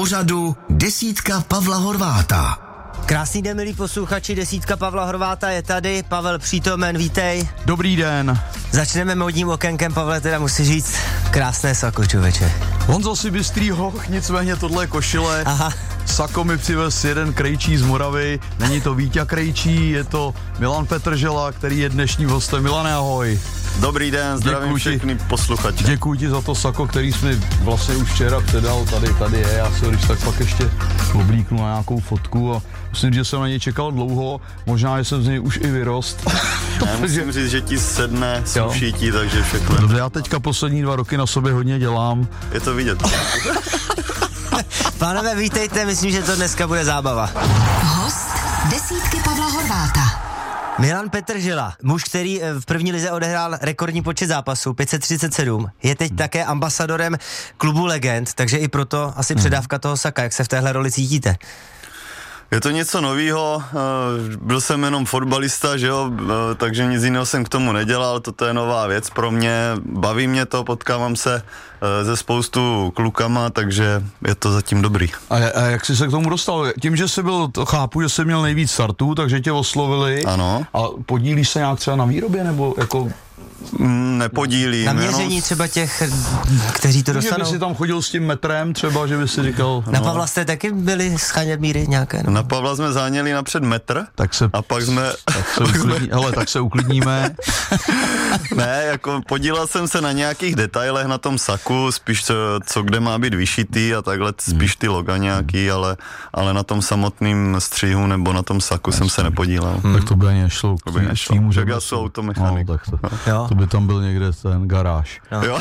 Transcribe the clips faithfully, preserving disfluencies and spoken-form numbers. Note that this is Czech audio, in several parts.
pořadu Desítka Pavla Horváta. Krásný den, milí posluchači, Desítka Pavla Horváta je tady, Pavel přítomen, vítej. Dobrý den. Začneme modním okénkem, Pavle, teda musí říct krásné sako, člověče. Honzo si bystrý hoch, nicméně tohle je košile. Aha. Sako mi přivez jeden krejčí z Moravy, není to Víťa Krejčí, je to Milan Petržela, který je dnešním hostem. Milane, ahoj. Dobrý den, zdravím všechny posluchače. Děkuji ti za to sako, který jsi mi vlastně už včera předal, tady, tady je, já si ho když tak pak ještě oblíknu na nějakou fotku a myslím, že jsem na něj čekal dlouho, možná, že jsem z něj už i vyrost. Já musím říct, že ti sedne, sluší ti, takže všechno. Dobře, já teďka poslední dva roky na sobě hodně dělám. Je to vidět. Pánové, vítejte, myslím, že to dneska bude zábava. Host Desítky Pavla Horváta. Milan Petržela, muž, který v první lize odehrál rekordní počet zápasů, pět set třicet sedm, je teď hmm. také ambasadorem klubu legend, takže i proto asi hmm. předávka toho saka. Jak se v téhle roli cítíte? Je to něco novýho, byl jsem jenom fotbalista, že jo, takže nic jiného jsem k tomu nedělal, toto je nová věc pro mě, baví mě to, potkávám se ze spoustu klukama, takže je to zatím dobrý. A, a jak jsi se k tomu dostal? Tím, že jsi byl, to chápu, že jsi měl nejvíc startů, takže tě oslovili. Ano. A podílíš se nějak třeba na výrobě, nebo jako... Nepodílím. Na měření jenom... třeba těch, kteří to dostanou? Že by si tam chodil s tím metrem třeba, že by si říkal... Na no. Pavla jste taky byli schánět míry nějaké? No? Na Pavla jsme záněli napřed metr tak se, a pak jsme... Tak se, uklidní, hele, tak se uklidníme. Ne, jako podílel jsem se na nějakých detailech na tom saku, spíš co, co kde má být vyšitý a takhle, spíš ty loga nějaký, ale, ale na tom samotným střihu nebo na tom saku jsem se nepodílel. Hmm. Tak to by ani nešlo. To by nešlo. Tak já jsem automechanik. No, tak to, no. to by tam byl někde ten garáž. No. Jo.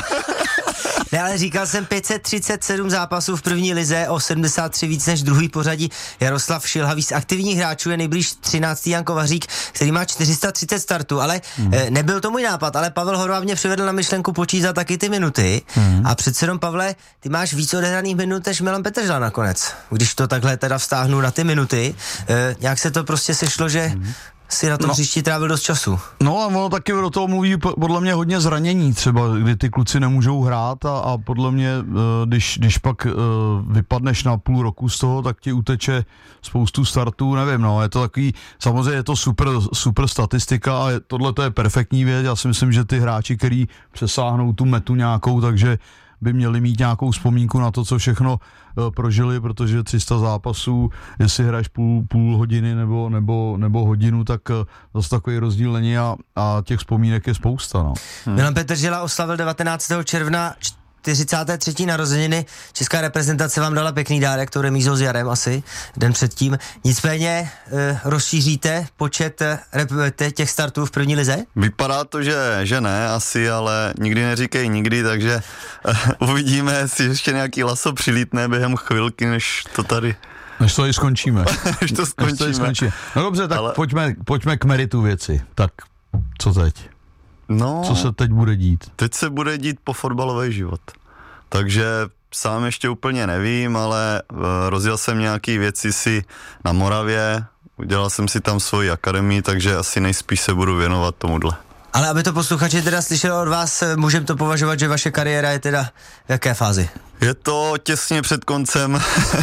Ne, ale říkal jsem pět set třicet sedm zápasů v první lize, o sedmdesát tři víc než druhý pořadí Jaroslav Šilhavý. Z aktivních hráčů je nejblíž třináctý Jan Kovařík, který má čtyři sta třicet startů, ale hmm. e, nebyl to můj nápad, ale Pavel Horváth mě přivedl na myšlenku počítat taky ty minuty hmm. a přece jenom, Pavle, ty máš víc odehraných minut než Milan Petržela nakonec. Když to takhle teda vztáhnu na ty minuty, e, nějak se to prostě sešlo, že hmm. si na tom hřišti no. trávil dost času. No a ono taky do toho mluví podle mě hodně zranění třeba, kdy ty kluci nemůžou hrát a, a podle mě, když, když pak uh, vypadneš na půl roku z toho, tak ti uteče spoustu startů, nevím, no, je to takový, samozřejmě je to super, super statistika a tohle to je perfektní věc, já si myslím, že ty hráči, který přesáhnou tu metu nějakou, takže by měli mít nějakou vzpomínku na to, co všechno uh, prožili, protože tři sta zápasů, jestli hraješ půl, půl hodiny nebo, nebo, nebo hodinu, tak uh, zase takový rozdíl není a, a těch vzpomínek je spousta. No. Hmm. Milan Petržela oslavil devatenáctého června čtyřicáté třetí narozeniny. Česká reprezentace vám dala pěkný dárek, to remízou s Jarem asi, den předtím. Nicméně e, rozšíříte počet e, těch startů v první lize? Vypadá to, že, že ne asi, ale nikdy neříkej nikdy, takže uh, uvidíme, jestli ještě nějaký laso přilítne během chvilky, než to tady... Než to i skončíme. Než to skončíme. Než to i skončíme. No dobře, tak ale... pojďme, pojďme k meritu věci. Tak co teď? No, co se teď bude dít? Teď se bude dít po fotbalový život. Takže sám ještě úplně nevím, ale uh, rozjel jsem nějaký věci si na Moravě, udělal jsem si tam svoji akademii, takže asi nejspíš se budu věnovat tomuhle. Ale aby to posluchači teda slyšeli od vás, můžeme to považovat, že vaše kariéra je teda v jaké fázi? Je to těsně před koncem,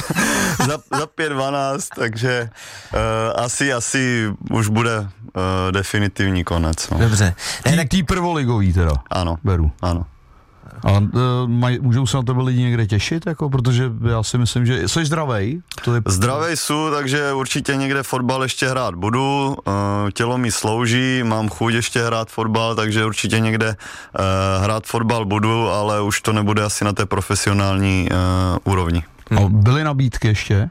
za, za pět dvanáct, takže uh, asi, asi už bude uh, definitivní konec. No. Dobře. Tý, tak... tý prvoligový teda. Ano. Beru. Ano. A uh, maj, můžou se na tebe lidi někde těšit, jako, protože já si myslím, že jsi zdravej. To je... Zdravej jsou, takže určitě někde fotbal ještě hrát budu, uh, tělo mi slouží, mám chuť ještě hrát fotbal, takže určitě někde uh, hrát fotbal budu, ale už to nebude asi na té profesionální uh, úrovni. Hmm. A byly nabídky ještě?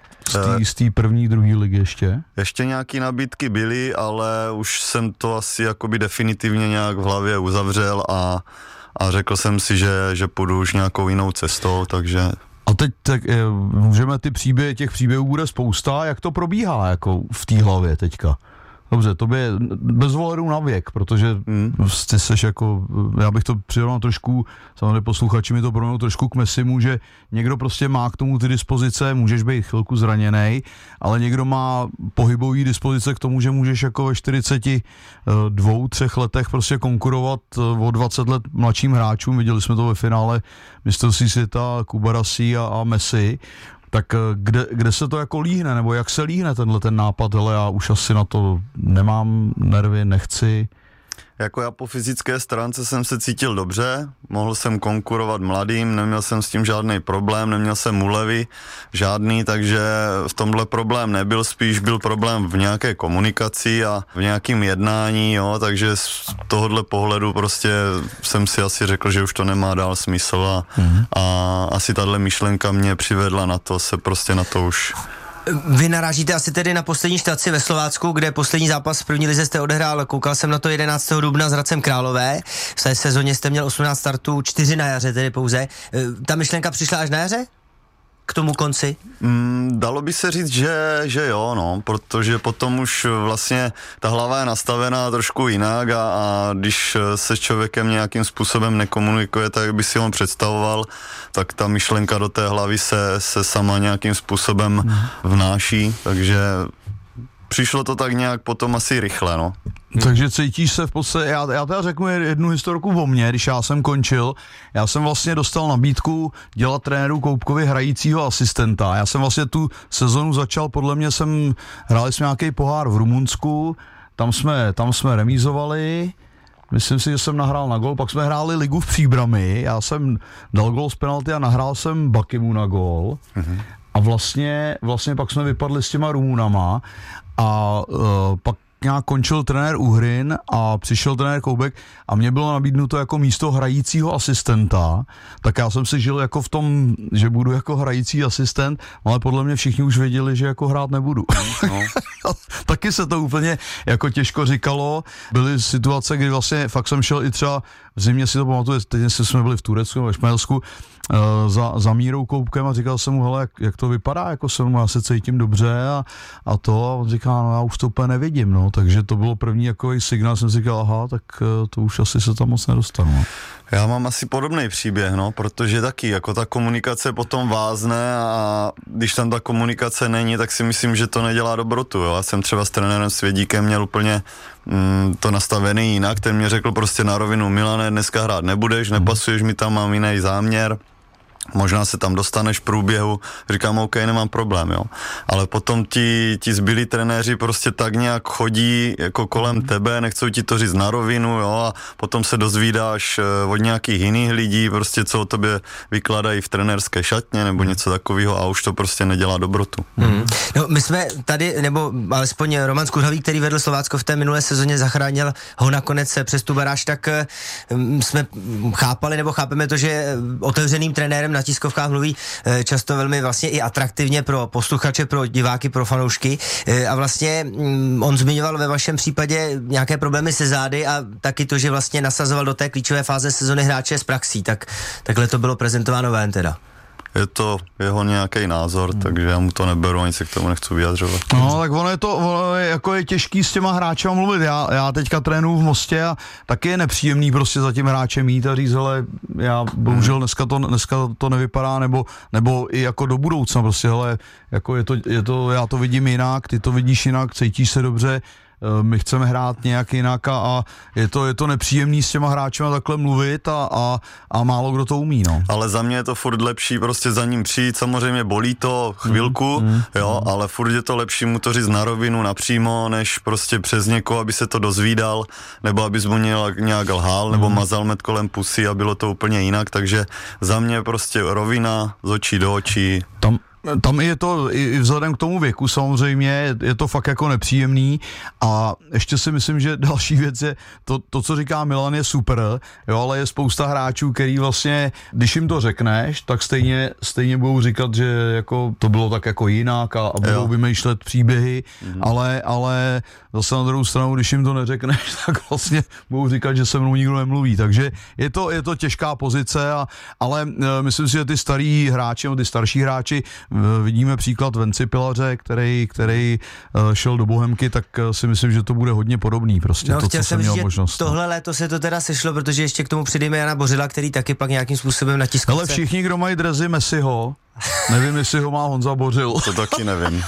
Z té první, druhé ligy ještě? Ještě nějaký nabídky byly, ale už jsem to asi jakoby definitivně nějak v hlavě uzavřel a A řekl jsem si, že, že půjdu už nějakou jinou cestou, takže... A teď tak, můžeme ty příběhy, těch příběhů bude spousta, jak to probíhá jako v té hlavě teďka? Dobře, to je bez ohledu na věk, protože hmm. ty seš jako, já bych to přirovnal trošku, samozřejmě posluchači mi to proměnou trošku k Messimu, že někdo prostě má k tomu ty dispozice, můžeš být chvilku zraněnej, ale někdo má pohybový dispozice k tomu, že můžeš jako ve čtyřiceti dvou, třech letech prostě konkurovat o dvacet let mladším hráčům, viděli jsme to ve finále mistrovství světa, Kubarasi a, a Messi. tak kde, kde se to jako líhne, nebo jak se líhne tenhle ten nápad, hele, já už asi na to nemám nervy, nechci. Jako já po fyzické stránce jsem se cítil dobře, mohl jsem konkurovat mladým, neměl jsem s tím žádný problém, neměl jsem úlevy žádný, takže v tomhle problém nebyl, spíš byl problém v nějaké komunikaci a v nějakém jednání, jo, takže z tohohle pohledu prostě jsem si asi řekl, že už to nemá dál smysl a, mm. a asi tahle myšlenka mě přivedla na to, se prostě na to už... Vy narážíte asi tedy na poslední štaci ve Slovácku, kde poslední zápas v první lize jste odehrál, koukal jsem na to jedenáctého dubna s Hradcem Králové. V té sezóně jste měl osmnáct startů, čtyři na jaře tedy pouze. Ta myšlenka přišla až na jaře? K tomu konci? Mm, dalo by se říct, že, že jo, no, protože potom už vlastně ta hlava je nastavená trošku jinak a, a když se s člověkem nějakým způsobem nekomunikuje, tak by si on představoval, tak ta myšlenka do té hlavy se, se sama nějakým způsobem vnáší, takže přišlo to tak nějak potom asi rychle, no. Takže cítíš se v podstatě, já, já teda řeknu jednu historku o mně, když já jsem končil, já jsem vlastně dostal nabídku dělat trenéru Koubkovi hrajícího asistenta. Já jsem vlastně tu sezonu začal, podle mě jsem, hráli jsme nějaký pohár v Rumunsku, tam jsme, tam jsme remízovali, myslím si, že jsem nahrál na gól, pak jsme hráli ligu v Příbrami, já jsem dal gól z penalty a nahrál jsem Bakimu na gól. Mhm. A vlastně, vlastně pak jsme vypadli s těma Rumunama a uh, pak nějak končil trenér Uhrin a přišel trenér Koubek a mě bylo nabídnuto jako místo hrajícího asistenta, tak já jsem si žil jako v tom, že budu jako hrající asistent, ale podle mě všichni už věděli, že jako hrát nebudu. No. Taky se to úplně jako těžko říkalo. Byly situace, kdy vlastně fakt jsem šel i třeba v zimě, si to pamatuju, teď jsme byli v Turecku, ve Španělsku, za, za Mírou Koubkem a říkal jsem mu, hele, jak, jak to vypadá, jako se mnou, já se cítím dobře a, a to, a on říká, no já už to úplně nevidím, no, takže to bylo první takový signál, jsem si říkal, aha, tak to už asi se tam moc nedostanu. No. Já mám asi podobný příběh, no, protože taky, jako ta komunikace potom vázne a když tam ta komunikace není, tak si myslím, že to nedělá dobrotu, jo. Já jsem třeba s trenérem Svědíkem měl úplně mm, to nastavený jinak, ten mě řekl prostě na rovinu, Milane, dneska hrát nebudeš, nepasuješ mi tam, mám jiný záměr, možná se tam dostaneš v průběhu, říkám, OK, nemám problém, jo. Ale potom ti, ti zbylí trenéři prostě tak nějak chodí jako kolem tebe, nechcou ti to říct na rovinu, jo, a potom se dozvídáš od nějakých jiných lidí, prostě co o tobě vykladají v trenérské šatně nebo něco takového a už to prostě nedělá dobrotu. Hmm. No, my jsme tady, nebo alespoň Roman Skuřhavý, který vedl Slovácko v té minulé sezóně, zachránil ho nakonec přes tu baráž, tak um, jsme chápali, nebo chápeme to, že otevřeným trenérem na tiskovkách mluví e, často velmi vlastně i atraktivně pro posluchače, pro diváky, pro fanoušky e, a vlastně mm, on zmiňoval ve vašem případě nějaké problémy se zády a taky to, že vlastně nasazoval do té klíčové fáze sezony hráče z praxí, tak takhle to bylo prezentováno ven teda. Je to jeho nějaký názor, hmm. takže já mu to neberu, ani se k tomu nechci vyjadřovat. No, tak ono je to, ono je, jako je těžký s těma hráčema mluvit. Já, já teďka trénuju v Mostě a taky je nepříjemný prostě za tím hráčem jít a říct, hele, já bohužel dneska to, dneska to nevypadá, nebo, nebo i jako do budoucna prostě, hele, jako je to, je to, já to vidím jinak, ty to vidíš jinak, cítíš se dobře, my chceme hrát nějak jinak a, a je to, je to nepříjemný s těma hráčema takhle mluvit a, a, a málo kdo to umí, no. Ale za mě je to furt lepší prostě za ním přijít, samozřejmě bolí to chvilku, mm, mm, jo, mm. ale furt je to lepší mu to říct na rovinu, napřímo, než prostě přes někoho, aby se to dozvídal, nebo aby mu nějak lhal, nebo mm. mazal med kolem pusy a bylo to úplně jinak, takže za mě prostě rovina z očí do očí. Tam Tam je to i vzhledem k tomu věku samozřejmě, je to fakt jako nepříjemný a ještě si myslím, že další věc je, to, to co říká Milan je super, jo, ale je spousta hráčů, který vlastně, když jim to řekneš, tak stejně, stejně budou říkat, že jako to bylo tak jako jinak a, a budou vymýšlet příběhy, mm-hmm. ale, ale zase na druhou stranu, když jim to neřekneš, tak vlastně budou říkat, že se mnou nikdo nemluví, takže je to, je to těžká pozice, a, ale myslím si, že ty starý hráči, ty starší hráči, vidíme příklad Venci Pilaře, který, který šel do Bohemky, tak si myslím, že to bude hodně podobný prostě, no, to, co jsem měl říct, možnost. Tohle léto se to teda sešlo, protože ještě k tomu přidejme Jana Bořila, který taky pak nějakým způsobem na tiskovce. Ale všichni, kdo mají dresy Messiho, nevím, jestli ho má Honza Bořil. To taky nevím.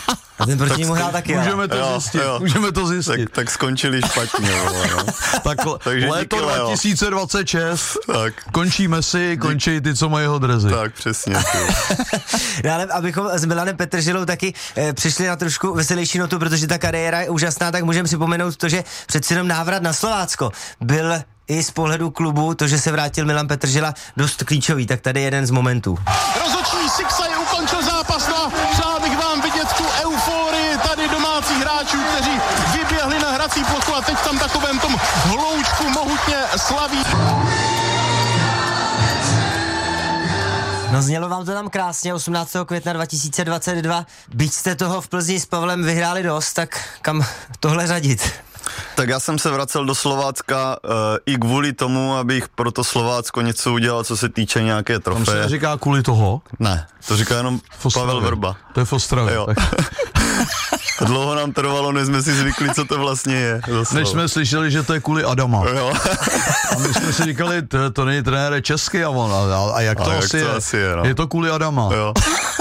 A ten proti němu hrál taky. Můžeme to jo, zjistit, jo. můžeme to zjistit. Tak, tak skončili špatně. Vole, no. Tak Takže léto díky, Leo. dva tisíce dvacet šest, Tak. končí Messi, končí ty, co mají jeho drezy. Tak, přesně. No, ale abychom s Milanem Petržilou taky e, přišli na trošku veselější notu, protože ta kariéra je úžasná, tak můžeme připomenout to, že přeci jenom návrat na Slovácko byl i z pohledu klubu, to, že se vrátil Milan Petržila, dost klíčový, tak tady jeden z momentů. Rozhodčí Siksaj ukončil zápas, no a přál bych vám vidět tu euforii tady domácích hráčů, kteří vyběhli na hrací plochu a teď tam takovém tom hloučku mohutně slaví. No znělo vám to tam krásně, osmnáctého května dva tisíce dvacet dva, byť jste toho v Plzni s Pavlem vyhráli dost, tak kam tohle řadit? Tak já jsem se vracel do Slovácka uh, i kvůli tomu, abych pro to Slovácko něco udělal, co se týče nějaké Tam se trofeje. neříká kvůli toho? Ne, to říká jenom Pavel Vrba. To je v Ostravě. Jo. Tak. Dlouho nám trvalo, než jsme si zvykli, co to vlastně je. Než jsme slyšeli, že to je kvůli Adama. Jo. A my jsme si říkali, to, to není trenér český a on, a, a jak to, A jak asi, to je? asi je, no. Je to kvůli Adama. Jo.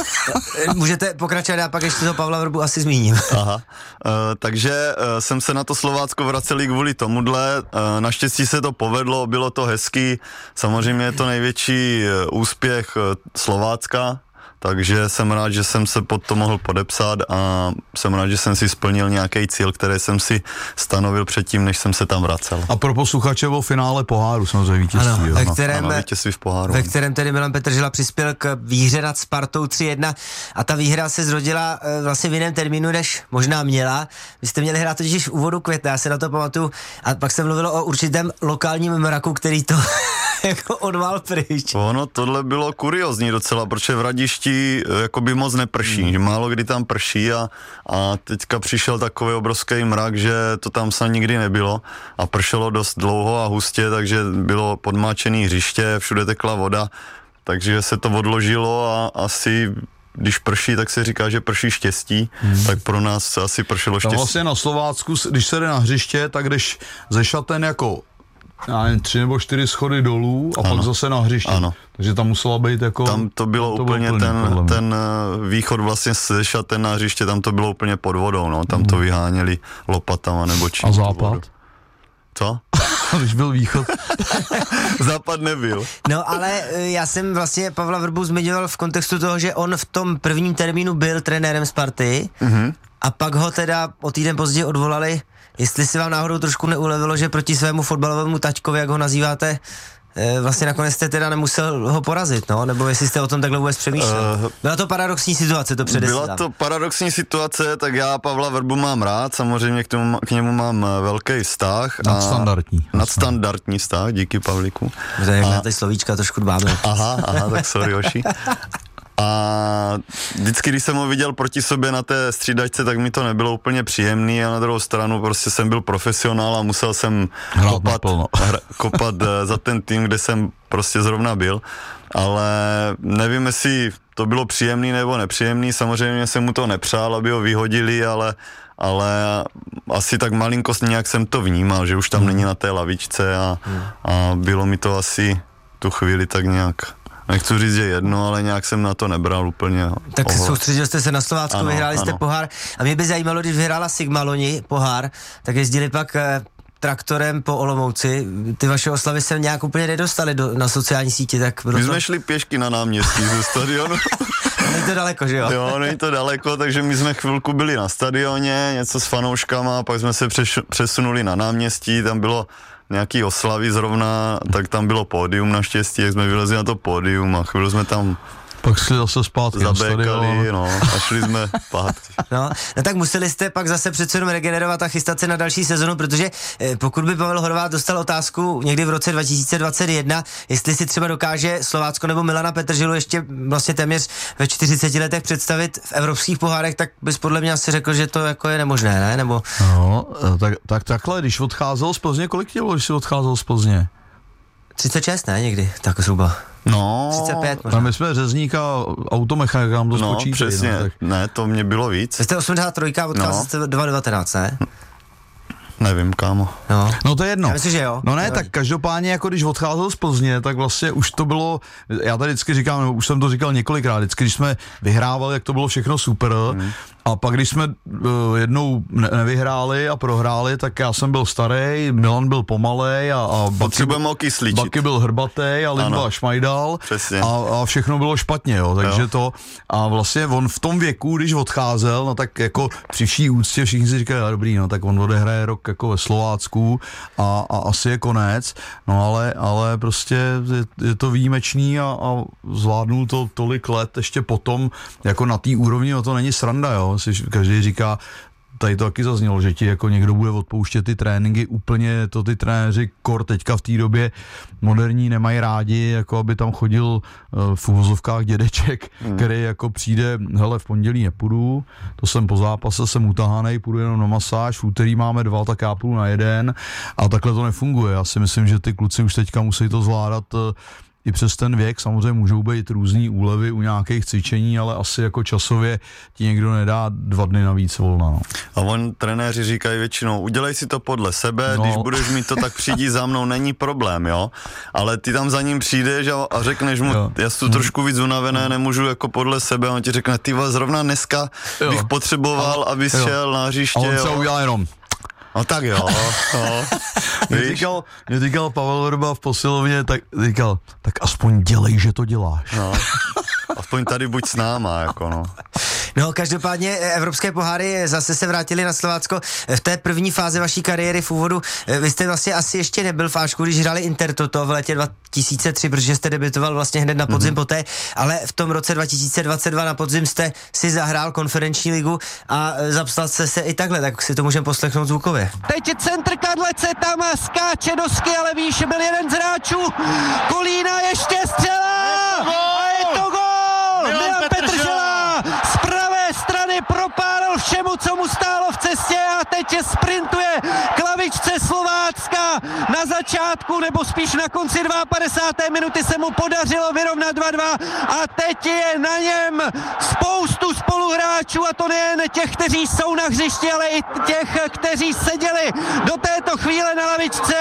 Můžete pokračovat, já pak ještě toho Pavla Vrbu asi zmíním. Aha. Uh, takže uh, jsem se na to Slovácko vracel i kvůli tomuhle. Uh, naštěstí se to povedlo, bylo to hezký. Samozřejmě je to největší uh, úspěch uh, Slovácka. Takže jsem rád, že jsem se pod to mohl podepsat a jsem rád, že jsem si splnil nějaký cíl, který jsem si stanovil předtím, než jsem se tam vracel. A pro posluchače o finále poháru samozřejmě vítězství. Ano, jo. ve No. kterém, Ano, vítězství v poháru. ve kterém tedy Milan Petržila přispěl k výhře nad Spartou tři jedna a ta výhra se zrodila e, vlastně v jiném termínu, než možná měla. Vy jste měli hrát totiž v úvodu května, já se na to pamatuju, a pak se mluvilo o určitém lokálním mraku, který to jako odval pryč. Ono, tohle bylo kuriozní docela, protože v Radišti jakoby moc neprší, hmm. že málo kdy tam prší a, a teďka přišel takový obrovský mrak, že to tam snad nikdy nebylo a pršelo dost dlouho a hustě, takže bylo podmáčený hřiště, všude tekla voda, takže se to odložilo a asi když prší, tak se říká, že prší štěstí, hmm. tak pro nás asi pršelo štěstí. Tam vlastně na Slovácku, když se jde na hřiště, tak jdeš ze Šaten jako já nevím, tři nebo čtyři schody dolů a ano. pak zase na hřiště. Ano. Takže tam musela být jako... Tam to bylo to úplně plný, ten, ten východ vlastně ze Šaten na hřiště, tam to bylo úplně pod vodou, no. Tam to vyháněli lopatama nebo čím. A západ? Co? Když byl východ. Západ nebyl. No ale já jsem vlastně Pavla Vrbu zmiňoval v kontextu toho, že on v tom prvním termínu byl trenérem Sparty mm-hmm. a pak ho teda o týden později odvolali. Jestli si vám náhodou trošku neulevilo, že proti svému fotbalovému taťkovi, jak ho nazýváte, vlastně nakonec jste teda nemusel ho porazit, no? Nebo jestli jste o tom takhle vůbec přemýšlel. Uh, Byla to paradoxní situace, to předesílám. Byla to paradoxní situace, tak já Pavla Vrbu mám rád, samozřejmě k, tomu, k němu mám velký vztah. Nadstandardní. Nadstandardní vztah, díky Pavlíku. To jak na ty slovíčka trošku dbáme. Aha, aha, tak sorry, Oši. A vždycky, když jsem ho viděl proti sobě na té střídačce, tak mi to nebylo úplně příjemný a na druhou stranu prostě jsem byl profesionál a musel jsem kopat, hra, kopat za ten tým, kde jsem prostě zrovna byl, ale nevím, jestli to bylo příjemný nebo nepříjemný, samozřejmě jsem mu to nepřál, aby ho vyhodili, ale, ale asi tak malinkost nějak jsem to vnímal, že už tam není na té lavičce a, a bylo mi to asi tu chvíli tak nějak... Nechci říct, že jedno, ale nějak jsem na to nebral úplně. Tak ohled. soustředil jste se na Slovácko, ano, vyhráli jste ano. pohár. A mě by zajímalo, když vyhrála Sigma loni pohár, tak jezdili pak eh, traktorem po Olomouci. Ty vaše oslavy se nějak úplně nedostali do, na sociální sítě, tak proto... My jsme šli pěšky na náměstí ze stadionu. Není to daleko, že jo? Jo, není to daleko, takže my jsme chvilku byli na stadioně, něco s fanouškama, pak jsme se přeš- přesunuli na náměstí, tam bylo nějaký oslavy zrovna, tak tam bylo pódium naštěstí, jak jsme vylezli na to pódium a chvíli jsme tam pak šli zase zpátky na stadion. No, a šli jsme zpátky. No, no tak museli jste pak zase přece jenom regenerovat a chystat se na další sezonu, protože eh, pokud by Pavel Horváth dostal otázku někdy v roce dva tisíce dvacet jedna, jestli si třeba dokáže Slovácko nebo Milana Petrželu ještě vlastně téměř ve čtyřiceti letech představit v evropských pohárech, tak bys podle mě asi řekl, že to jako je nemožné, ne? Nebo... No, tak, tak takhle, když odcházel z Plzně, kolik tě bylo, když jsi odcházel z Plzně? třicet šest, ne, někdy, tak zhruba. No, třicet pět možná. A my jsme řezníka, automechanika, nám to no, spočítají. přesně, no, tak... ne, to mě bylo víc. Vy jste osmdesát tři, odcházel jste no. dva devatenáct, ne? Nevím, kámo. No. no to je jedno. Já myslím, že jo. No ne, jo. tak každopádně, jako když odcházel z Plzně, tak vlastně už to bylo, já tady vždycky říkám, už jsem to říkal několikrát, vždycky, když jsme vyhrávali, jak to bylo všechno super, hmm. A pak, když jsme uh, jednou ne- nevyhráli a prohráli, tak já jsem byl starý, Milan byl pomalej a, a Baky, Baky byl hrbatej a Lindba šmajdal a, a všechno bylo špatně, jo, takže jo. to a vlastně on v tom věku, když odcházel, no tak jako při vší úctě všichni si říkají, dobrý, no tak on odehraje rok jako ve Slovácku a, a asi je konec, no ale, ale prostě je, je to výjimečný a, a zvládnul to tolik let ještě potom, jako na té úrovni, no to není sranda, jo. Si každý říká, tady to taky zaznělo, že ti jako někdo bude odpouštět ty tréninky, úplně to ty trenéři kor teďka v té době moderní nemají rádi, jako aby tam chodil uh, v uvozovkách dědeček, hmm. který jako přijde, hele, v pondělí nepůjdu, to jsem po zápase, jsem utahanej, půjdu jenom na masáž, v úterý máme dva, tak já půjdu na jeden a takhle to nefunguje. Já si myslím, že ty kluci už teďka musí to zvládat uh, i přes ten věk, samozřejmě můžou být různý úlevy u nějakých cvičení, ale asi jako časově ti někdo nedá dva dny navíc volna. No. A on, trenéři říkají většinou, udělej si to podle sebe, no. Když budeš mít to, tak přijdi za mnou, není problém, jo. Ale ty tam za ním přijdeš a, a řekneš mu, jo. Já jsem trošku víc unavené, nemůžu jako podle sebe, a on ti řekne, ty zrovna dneska jo. bych potřeboval, abys jo. šel na hřiště. A on se udělal jenom. No tak jo, no. Mě říkal, mě říkal Pavel Vrba v posilovně, tak říkal, tak aspoň dělej, že to děláš. No. Aspoň tady buď s náma, jako no. No, každopádně evropské poháry zase se vrátili na Slovácko. V té první fázi vaší kariéry v úvodu, vy jste vlastně asi ještě nebyl v Ačku, když hráli Intertoto v letě dva tisíce tři, protože jste debitoval vlastně hned na podzim mm-hmm. poté, ale v tom roce dva tisíce dvacet dva na podzim jste si zahrál konferenční ligu a zapsal jste se i takhle, tak si to můžeme poslechnout zvukově. Teď je centr Kadlece, tam skáče do sky, ale víš, byl jeden z hráčů, Kolína ještě střela! A je to gól! Milan Petržela z pravé strany propálil všemu, co mu stálo v cestě a teď je sprintuje k lavičce Slovácka. Na začátku, nebo spíš na konci padesáté druhé minuty se mu podařilo vyrovnat dva dva a teď je na něm spoustu spoluhráčů, a to nejen těch, kteří jsou na hřišti, ale i těch, kteří seděli do této chvíle na lavičce.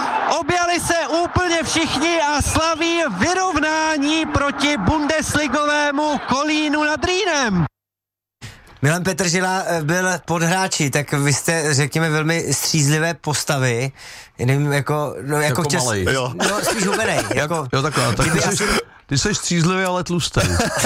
Objali se úplně všichni a slaví vyrovnání proti bundesligovému Kolínu nad Rýnem. Milan Petržela byl pod hráči, tak vy jste, řekněme, velmi střízlivé postavy. Nevím, jako, no, jako, jako chtěl, malej. Jo. No, spíš hubenej. Jako, jo, takhle, tak ty, jsi, ty jsi střízlivý, ale tlustý.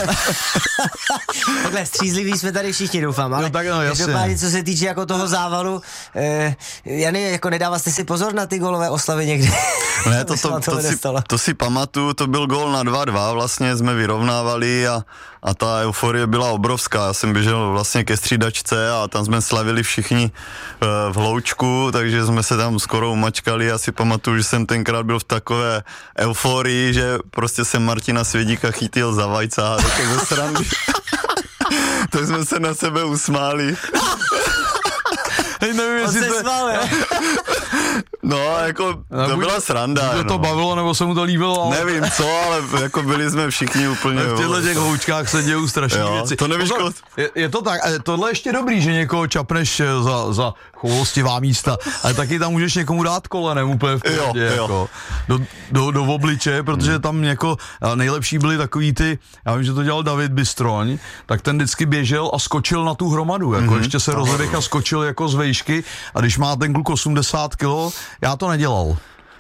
Takhle, střízliví jsme tady všichni, doufám, ale jo, tak, no, každopádně, co se týče jako toho závalu, eh, Jany, jako nedával jste si pozor na ty gólové oslavy někdy? Ne, to, to, to, si, to si pamatuju, to byl gól na dva dva, vlastně jsme vyrovnávali a, a ta euforie byla obrovská. Já jsem běžel vlastně ke střídačce a tam jsme slavili všichni uh, v hloučku, takže jsme se tam skoro umačkali. Já si pamatuju, že jsem tenkrát byl v takové euforii, že prostě jsem Martina Svědíka chytil za vajca a také ze srandy. Tak jsme se na sebe usmáli. Hej, nevím, jestli to... Smál, no, jako, no, to byla sranda. To, no. to bavilo, nebo se mu to líbilo? Ale... Nevím co, ale jako byli jsme všichni úplně... V těchto těch houčkách se dějou strašné věci. To nevíš, Pozor, je, je to tak, tohle je ještě dobrý, že někoho čapneš za, za choulostivá místa, ale taky tam můžeš někomu dát kolenem úplně v pohodě, jako, do, do, do obliče, protože hmm. tam jako nejlepší byli takový ty, já vím, že to dělal David Bystroň, tak ten vždycky běžel a skočil na tu hromadu, jako hmm. ještě se rozedech a skočil jako z vejšky, a když má ten kluk osmdesát kilo, já to nedělal.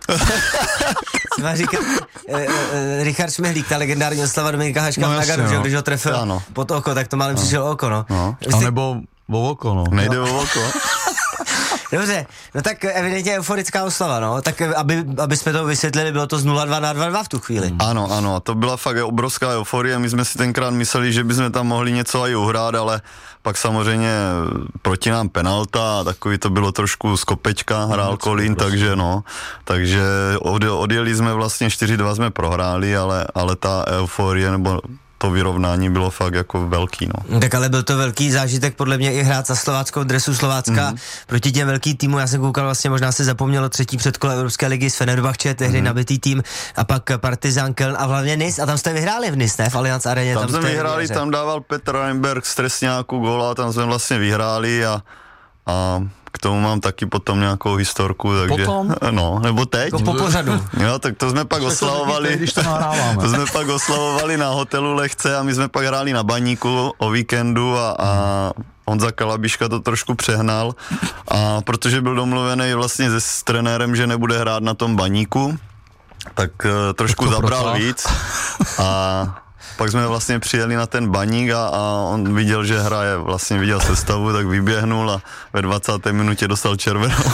Říká, eh, eh, Richard Šmihlík, ta legendární oslava Dominika Haška v Naganu, že když ho trefil ano. pod oko, tak to málem no. přišel oko, no. no. A nebo o oko, no. Nejde o oko. Dobře, no tak evidentně euforická oslava, no, tak aby, aby jsme to vysvětlili, bylo to z nula dva na dva dva v tu chvíli. Mm. Ano, ano, to byla fakt obrovská euforie, my jsme si tenkrát mysleli, že bychom tam mohli něco i uhrát, ale pak samozřejmě proti nám penalta a takový to bylo trošku z kopečka, hrál no, Kolín, takže no, takže od, odjeli jsme vlastně čtyři dva jsme prohráli, ale, ale ta euforie nebo to vyrovnání bylo fakt jako velký, no. Tak ale byl to velký zážitek podle mě i hrát za slováckou dresu Slovácka mm. proti těm velký týmu. Já jsem koukal, vlastně možná se zapomnělo třetí předkolo Evropské ligy s Fenerbahče, tehdy mm. nabitý tým, a pak Partizan Köln a hlavně Nice, a tam jste vyhráli v Nice, ne? V Allianz Areně. Tam, tam jsme vyhráli, tam dával Petr Reinberg z trestňáku góla, tam jsme vlastně vyhráli a, a k tomu mám taky potom nějakou historku, takže... Potom? No, nebo teď. Jako po pořadu. Jo, tak to jsme pak oslavovali, Když to nahráváme. to jsme pak oslavovali na hotelu Lehce a my jsme pak hráli na Baníku o víkendu a, a Honza Kalabiška to trošku přehnal, a protože byl domluvený vlastně se s trenérem, že nebude hrát na tom Baníku, tak uh, trošku tak zabral protáhl. víc a pak jsme vlastně přijeli na ten Baník a, a on viděl, že hraje, vlastně viděl sestavu, tak vyběhnul a ve dvacáté minutě dostal červenou.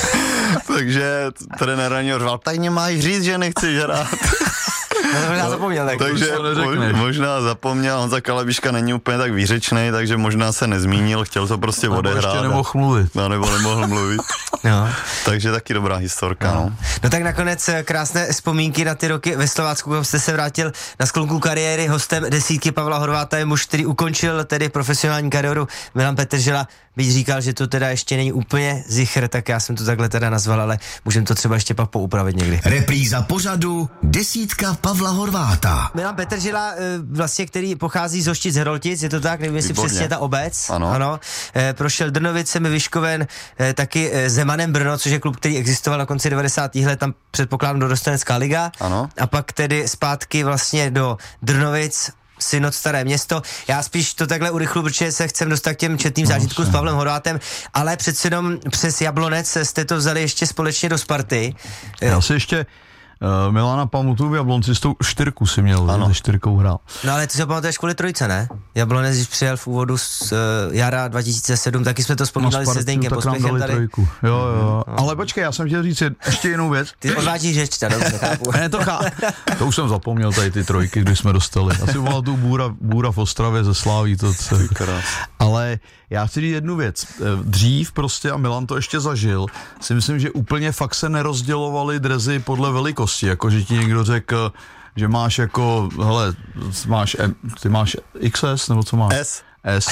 Takže trenér ani řval, tak nemáš říct, že nechceš hrát. Možná zapomněl. Tak. Takže mo- možná zapomněl, Honza Kalabiška není úplně tak výřečný, takže možná se nezmínil, chtěl to prostě Nebo odehrát. ještě nemohl mluvit. No, nebo nemohl mluvit. No. Takže taky dobrá historka, no. No tak nakonec krásné vzpomínky na ty roky ve Slovácku, kam jste se vrátil na sklonku kariéry. Hostem desítky Pavla Horváta je muž, který ukončil tedy profesionální kariéru, Milan Petržela. Byť říkal, že to teda ještě není úplně zichr, tak já jsem to takhle teda nazval, ale můžeme to třeba ještě pak poupravit někdy. Repríza pořadu Desítka Pavla Horváta. Milan Petržela, vlastně, který pochází z Hoštic Heroltic, je to tak, nevím, jestli Výborně. přesně ta obec. Ano. ano. E, prošel Drnovicemi, Vyškoven, e, taky Zemanem Brno, což je klub, který existoval na konci devadesátých let, tam předpokládám do Dostanecká liga. Ano. A pak tedy zpátky vlastně do Drnovic, Synod Staré Město. Já spíš to takhle urychlu, protože se chcem dostat k těm četným zážitkům s Pavlem Horvátem, ale přece jenom přes Jablonec jste to vzali ještě společně do Sparty. Já si ještě uh, Milana pamatuju v Jablonci s tou čtyřku si měl, Ano. se čtyřkou hrál. No ale ty se pamatuješ kvůli trojce, ne? Jablonec, když přijel v úvodu z uh, jara dva tisíce sedm, taky jsme to vzpomínali se Zdeňkem tak nám Pospěchem dali tady. trojku. Jo, jo. Ale počkej, já jsem chtěl říct ještě jinou věc. Ty odvážíš řeč, teda, dobře, chápu. Ne, to, chá... to už jsem zapomněl tady ty trojky, když jsme dostali. Asi byla tu bůra, bůra v Ostravě ze Sláví. To, co... Ale já chci říct jednu věc. Dřív prostě, a Milan to ještě zažil, si myslím, že úplně fakt se nerozdělovaly drezy podle velikosti. Jako, že ti někdo řekl, že máš jako, hele, máš, M, ty máš X S, nebo co máš? S. S.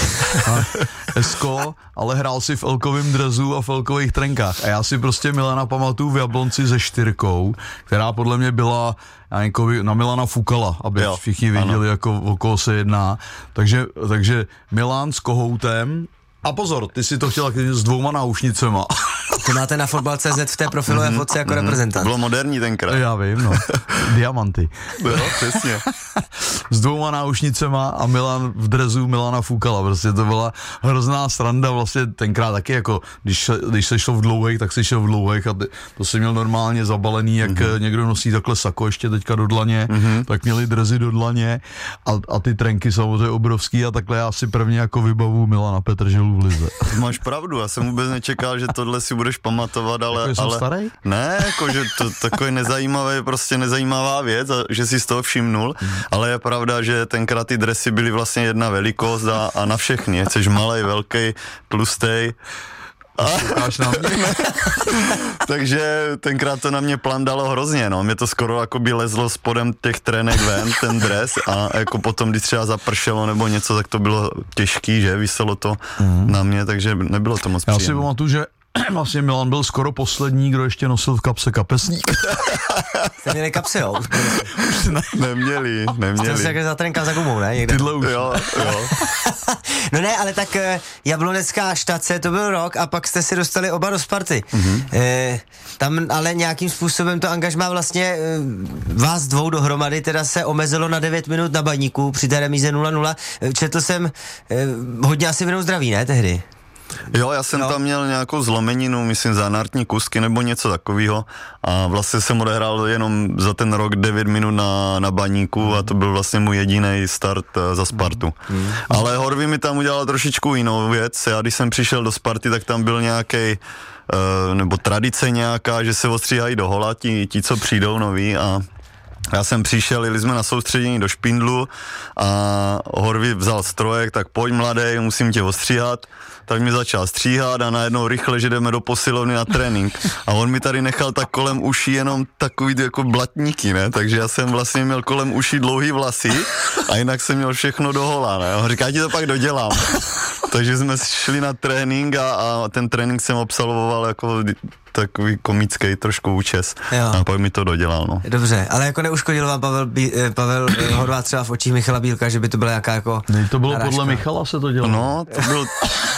Esko, ale hrál si v elkovém drezu a v elkových trenkách. A já si prostě Milana pamatuju v Jablonci se čtyřkou, která podle mě byla jako na Milana Fukala, aby Jo, všichni viděli, jako o koho se jedná. Takže, takže Milan s kohoutem. A pozor, ty si to chtěl taky s dvouma náušnicema. To máte na fotbal tečka cé zet v té profilové fotce jako reprezentant. Bylo moderní tenkrát. Já vím, no. Diamanty. Jo, přesně. S dvouma náušnicema a Milan v drezu Milana Fukala. Prostě to byla hrozná sranda, vlastně tenkrát taky jako, když se, když se šlo v dlouhých, tak se šel v dlouhých a ty, to se měl normálně zabalený, jak mm-hmm. někdo nosí takhle sako ještě teďka do dlaně, mm-hmm. tak měli drezy do dlaně a, a ty trenky samozřejmě obrovský a takhle já si prvně jako vybavu Milana Petrželu v lize. Máš pravdu, já jsem vůbec nečekal, že tohle si budeš pamatovat, ale... Jako ale jsem starý? Ne, jako, že to takový nezajímavý, prostě nezajímavá věc, a že si z toho všimnul, mm. ale je pravda, že tenkrát ty dresy byly vlastně jedna velikost a, a na všechny, chceš malej, velký, tlustej. A... Na mě? Takže tenkrát to na mě plandalo hrozně, no, mě to skoro jako by lezlo spodem těch trenek ven, ten dres a jako potom, když třeba zapršelo nebo něco, tak to bylo těžký, že, viselo to mm. na mě, takže nebylo to moc Já příjemné. si pamatuju, že vlastně Milan byl skoro poslední, kdo ještě nosil v kapse kapesník. Jste měli kapsy, jo? ne. Neměli, Jste neměli. se takhle zatrenka za gumou, ne? Někde. Tyhle už. Jo, jo. No ne, ale tak uh, Jablonecká štace, to byl rok a pak jste si dostali oba do Sparty. Mm-hmm. E, tam ale nějakým způsobem to angažmá vlastně e, vás dvou dohromady teda se omezilo na devět minut na Baníku při té remíze nula nula. Četl jsem e, hodně asi vinou zdraví, ne, tehdy? Jo, já jsem no. tam měl nějakou zlomeninu, myslím zanártní kusky nebo něco takového a vlastně jsem odehrál jenom za ten rok devět minut na, na Baníku mm. a to byl vlastně můj jediný start uh, za Spartu. Mm. Ale Horvý mi tam udělal trošičku jinou věc, já když jsem přišel do Sparty, tak tam byl nějaký uh, nebo tradice nějaká, že se ostříhají do hola ti, ti co přijdou noví a já jsem přišel, jeli jsme na soustředění do Špindlu a Horvý vzal strojek, tak pojď mladej, musím tě ostříhat. Tak mi začal stříhat a najednou rychle, že jdeme do posilovny na trénink. A on mi tady nechal tak kolem uší jenom takový jako blatníky, ne? Takže já jsem vlastně měl kolem uší dlouhý vlasy a jinak jsem měl všechno do hola, ne? On říká, já ti to pak dodělám. Takže jsme šli na trénink a, a ten trénink jsem absolvoval jako takový komický trošku účes. Jo. A pak mi to dodělal, no. Dobře, ale jako neuškodil vám Pavel, Bí, Pavel Horváth třeba v očích Michala Bílka, že by to byla nějaká jako... Ne, to bylo narážka. podle Michala se to dělalo. No, to byl...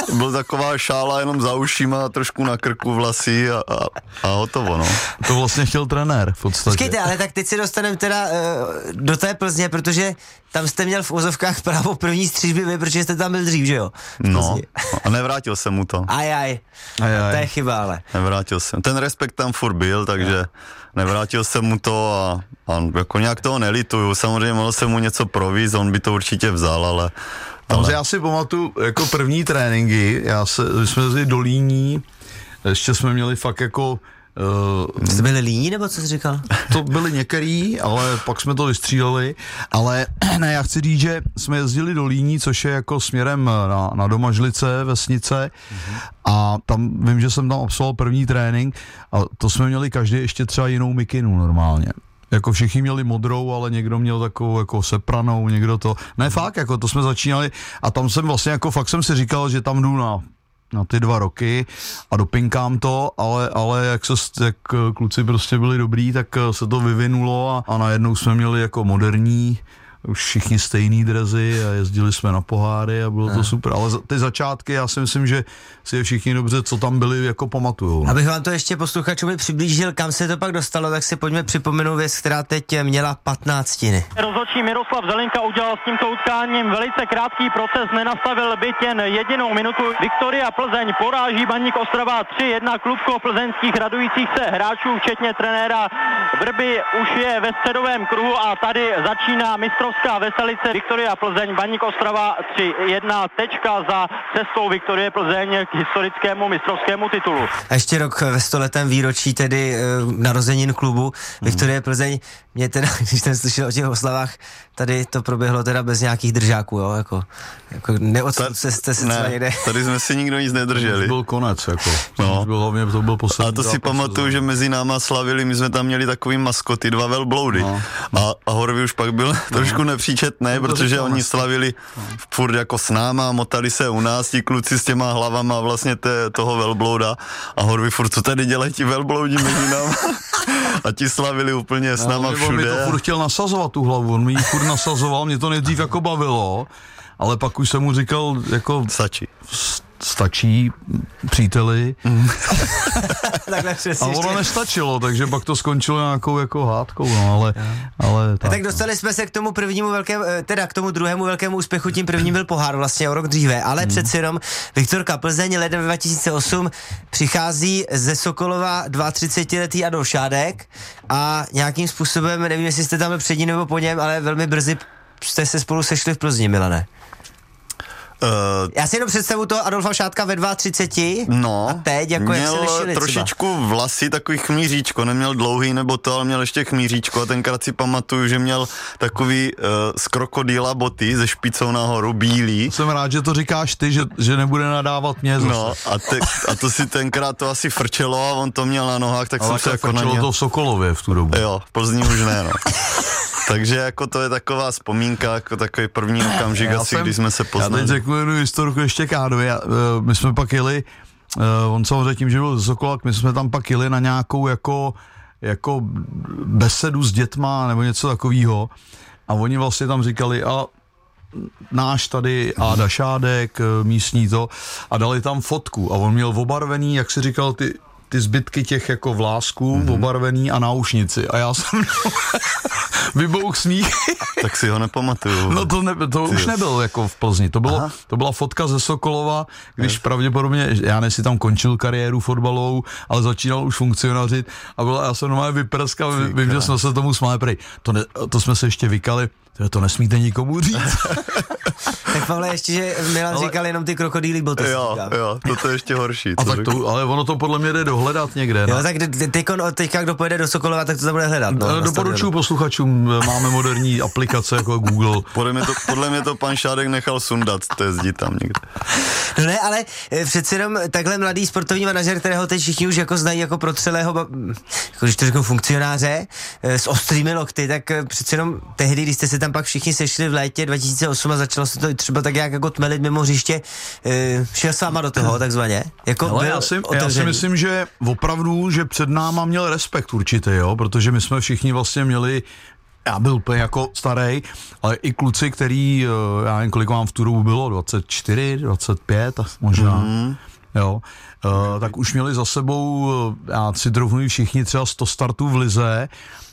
byl taková šála jenom za ušima, trošku na krku vlasy a, a, a hotovo, no. To vlastně chtěl trenér v podstatě. Počkejte, ale tak teď se dostaneme teda uh, do té Plzně, protože tam jste měl v ozovkách právo první střížby, vy, protože jste tam byl dřív, že jo? No, a nevrátil jsem mu to. Aj, aj. Aj, aj. To je chyba, ale. Nevrátil jsem. Ten respekt tam furt byl, takže nevrátil jsem mu to a, a jako nějak toho nelituju. Samozřejmě mohl jsem mu něco provízt, on by to určitě vzal, ale... ale... Já si pamatuju jako první tréninky, já se, jsme jezdili do Líní, ještě jsme měli fakt jako... Uh, jste byli líní, nebo co jsi říkal? To byli některý, ale pak jsme to vystříleli, ale ne, já chci říct, že jsme jezdili do Líní, což je jako směrem na, na Domažlice, vesnice, mm-hmm. a tam vím, že jsem tam absolvoval první trénink a to jsme měli každý ještě třeba jinou mikinu normálně. Jako všichni měli modrou, ale někdo měl takovou jako sepranou, někdo to, ne fakt, jako to jsme začínali a tam jsem vlastně jako fakt jsem si říkal, že tam jdu na na ty dva roky a dopinkám to, ale, ale jak, se, jak kluci prostě byli dobrý, tak se to vyvinulo a, a najednou jsme měli jako moderní, už všichni stejný drezy a jezdili jsme na poháry a bylo to super, ale ty začátky, já si myslím, že si je všichni dobře, co tam byli, jako pamatujou. No. Abych vám to ještě posluchačům přiblížil, kam se to pak dostalo, tak si pojďme připomenout věc, která teď měla patnáctiny. Rozhodčí Miroslav Zelenka udělal s tímto utkáním velice krátký proces, nenastavil byt jen jedinou minutu. Viktoria Plzeň poráží Baník Ostrava tři jedna, klubko plzeňských radujících se hráčů, včetně trenéra Vrby, už je ve středovém kruhu a tady začíná mistrovská veselice. Viktoria Plzeň, Baník Ostrava tři jedna, tečka za cestou Viktorie Plzeň k historickému mistrovskému titulu. A ještě rok ve stoletém výročí tedy e, narozenin klubu Viktorie Plzeň. Mě teda, když jsem slyšel o těch oslavách, tady to proběhlo teda bez nějakých držáků, jo, jako, jako neodsuce jste se ne, někde. Tady jsme si nikdo nic nedrželi. To byl konec, jako. No. Byl, hlavně to byl poslední. A to si pamatuju, že mezi náma slavili, my jsme tam měli takový maskoty, dva velbloudy. No. A, a Horvy už pak byl no. trošku nepříčetný, no, protože oni slavili no. furt jako s náma, motali se u nás, ti kluci s těma hlavama vlastně te, toho velblouda a Horvy furt, co tady dělají ti velbloudi mezi náma? A ti slavili úplně s náma všude. On mi to furt chtěl nasazovat tu hlavu, on mi ji furt nasazoval, mě to nejdřív jako bavilo, ale pak už jsem mu říkal, jako... Stačí. Stačí, příteli. Mm. Takhle přesně. A ono nestačilo, takže pak to skončilo nějakou jako hádkou, no, ale... ale tak, tak dostali jsme se k tomu prvnímu velkému, teda k tomu druhému velkému úspěchu, tím prvním byl pohár vlastně o rok dříve, ale mm. přeci jenom Viktorka Plzeň leden dva tisíce osm přichází ze Sokolova třicetiletý Adolf Šádek a nějakým způsobem, nevím, jestli jste tam před ním nebo po něm, ale velmi brzy jste se spolu sešli v Plzni, Milane. Uh, Já si jenom představu toho Adolfa Šádka ve třiceti dva no, a teď, jako jak se lišili trošičku třeba. Vlasy, takový chmíříčko, neměl dlouhý nebo to, ale měl ještě chmíříčko a tenkrát si pamatuju, že měl takový uh, z krokodýla boty ze špicou nahoru, bílý. Jsem rád, že to říkáš ty, že, že nebude nadávat mě zase. No a, te, a to si tenkrát to asi frčelo a on to měl na nohách, tak ale jsem se jako frčelo na ně... to v Sokolově v tu dobu. Jo, v Plzni už ne, no. Takže jako to je taková vzpomínka, jako takový první okamžik asi, jsem, když jsme se poznali. Já teď řeknu jednu historku ještě Kádovi. My jsme pak jeli, on samozřejmě tím, že byl z Sokola, my jsme tam pak jeli na nějakou jako, jako besedu s dětma nebo něco takového. A oni vlastně tam říkali, a náš tady Áda Šádek, místní to, a dali tam fotku. A on měl obarvený, jak si říkal, ty ty zbytky těch jako vlásků, mm-hmm. obarvený a náušnici. A já jsem vybouch smích. Tak si ho nepamatuju. No to, ne, to už nebyl jako v Plzni. To, bylo, to byla fotka ze Sokolova, když yes. pravděpodobně, já ne si tam končil kariéru fotbalovou, ale začínal už funkcionařit a byla, já jsem normálně vyprskal, vím, že jsme se tomu smáli, prej. To, ne, to jsme se ještě vykali, to nesmíte nikomu říct. Tak Pavle, ještě, že Milan ale... říkal jenom ty krokodýlí boty. Jo, jo, to je ještě horší. A tak to, ale ono to podle mě jde dohledat někde. Jo, tak teďka, teďka kdo pojede do Sokolova, tak to tam bude hledat. No, doporučuji posluchačům, máme moderní aplikace jako Google. Podle mě to, podle mě to pan Šádek nechal sundat, to je zdi tam někde. No ne, ale přeci jenom takhle mladý sportovní manažer, kterého teď všichni už jako znají jako protřelého, jako když to řeknu funkcionáře, s ostrými lokty, tak přeci jenom tehdy, když jste se tam pak všichni sešli v létě dva tisíce osm a začalo se to třeba tak jak jako tmelit mimo hřiště, šel sama do toho takzvaně. Jako ale já si, já si myslím, že opravdu, že před náma měl respekt určitě, jo, protože my jsme všichni vlastně měli já byl úplně jako starý, ale i kluci, který, já nevím, kolik vám v tu dobu bylo, dvacet čtyři, dvacet pět možná, mm. jo, uh, tak už měli za sebou, já si troufnu všichni třeba sto startů v lize.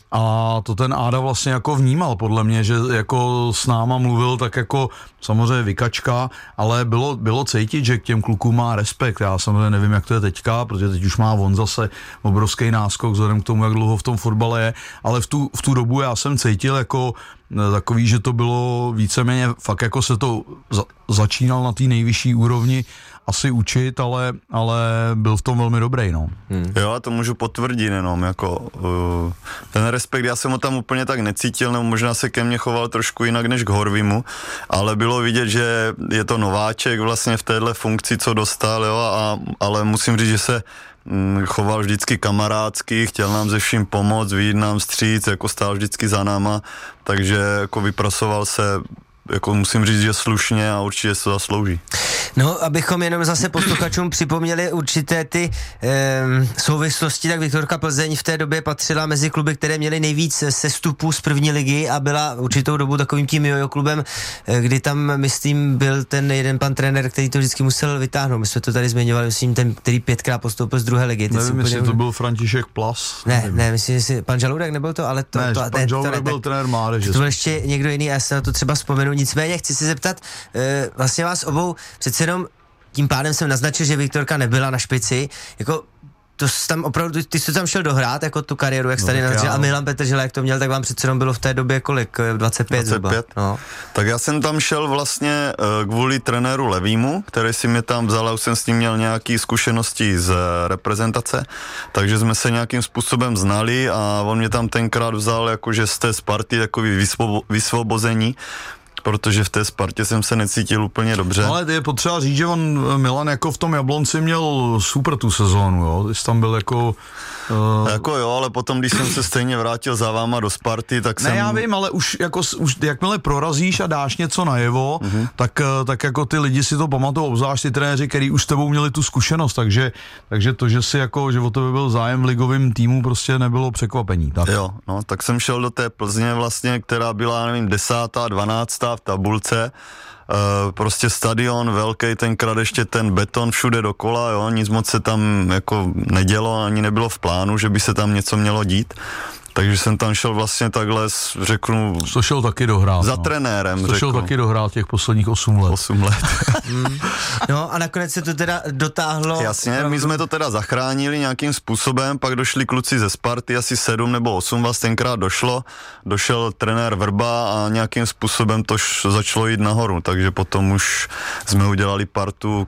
A to ten Áda vlastně jako vnímal podle mě, že jako s náma mluvil tak jako samozřejmě vykačka, ale bylo, bylo cítit, že k těm klukům má respekt. Já samozřejmě nevím, jak to je teďka, protože teď už má on zase obrovský náskok vzhledem k tomu, jak dlouho v tom fotbale je, ale v tu, v tu dobu já jsem cítil jako takový, že to bylo víceméně fakt jako se to za, začínal na té nejvyšší úrovni asi učit, ale, ale byl v tom velmi dobrý, no. Hmm. Jo, a to můžu potvrdit jenom, jako uh, ten respekt, já jsem ho tam úplně tak necítil, nebo možná se ke mně choval trošku jinak než k Horvimu, ale bylo vidět, že je to nováček vlastně v téhle funkci, co dostal, jo, a, ale musím říct, že se mm, choval vždycky kamarádsky, chtěl nám ze vším pomoct, vyjít nám vstříc, jako stál vždycky za náma, takže jako vypracoval se, jako musím říct, že slušně a určitě se zaslouží. No, abychom jenom zase posluchačům připomněli určité ty e, souvislosti, tak Viktorka Plzeň v té době patřila mezi kluby, které měly nejvíc sestupů z první ligy a byla určitou dobu takovým tím jojo klubem, kdy tam, myslím, byl ten jeden pan trenér, který to vždycky musel vytáhnout. My jsme to tady zmiňovali, myslím, ten, který pětkrát postoupil z druhé ligy. Nevím, jestli to byl František Plas. Ne, nevím. ne, myslím, že pan Žaludek nebyl to, ale to... Ne, to, pan ne, Žaludek to, byl trenér mládeže. To byl ještě někdo jiný, já se na to třeba vzpomenu. Nicméně chci se zeptat, e, vlastně vás obou, přece jenom tím pádem jsem naznačil, že Viktorka nebyla na špici, jako to tam opravdu, ty jsi tam šel dohrát, jako tu kariéru, jak jsi no, tady naznačil, a Milan Petržela, jak to měl, tak vám přece jenom bylo v té době kolik, dvacet pět zhruba. No. Tak já jsem tam šel vlastně uh, kvůli trenéru Levýmu, který si mě tam vzal, a už jsem s ním měl nějaké zkušenosti z uh, reprezentace, takže jsme se nějakým způsobem znali a on mě tam tenkrát vzal jakože z té Sparty takový vysvobo- vysvobození, protože v té Spartě jsem se necítil úplně dobře. Ale je potřeba říct, že on, Milan, jako v tom Jablonci měl super tu sezónu, jo, jsi tam byl jako... Uh... Jako jo, ale potom, když jsem se stejně vrátil za váma do Sparty, tak ne, jsem... Ne, já vím, ale už, jako, už jakmile prorazíš a dáš něco najevo, uh-huh. tak, tak jako ty lidi si to pamatují, obzvlášť ty trenéři, který už s tebou měli tu zkušenost, takže, takže to, že si jako, že o tebe byl zájem v ligovém týmu, prostě nebylo překvapení. Tak. Jo, no, tak jsem šel do té Plzně vlastně, která byla, nevím, desátá, dvanáctá v tabulce. Uh, prostě stadion velký, tenkrát ještě ten beton všude dokola, jo, nic moc se tam jako nedělo, ani nebylo v plánu, že by se tam něco mělo dít. Takže jsem tam šel vlastně takhle, řeknu... To šel taky dohrát. Za no. trenérem, To řeknu. šel taky dohrát těch posledních osm let. osm let. mm. No a nakonec se to teda dotáhlo... Jasně, opravdu... my jsme to teda zachránili nějakým způsobem, pak došli kluci ze Sparty, asi sedm nebo osm vás tenkrát došlo, došel trenér Vrba a nějakým způsobem to začalo jít nahoru, takže potom už jsme udělali partu,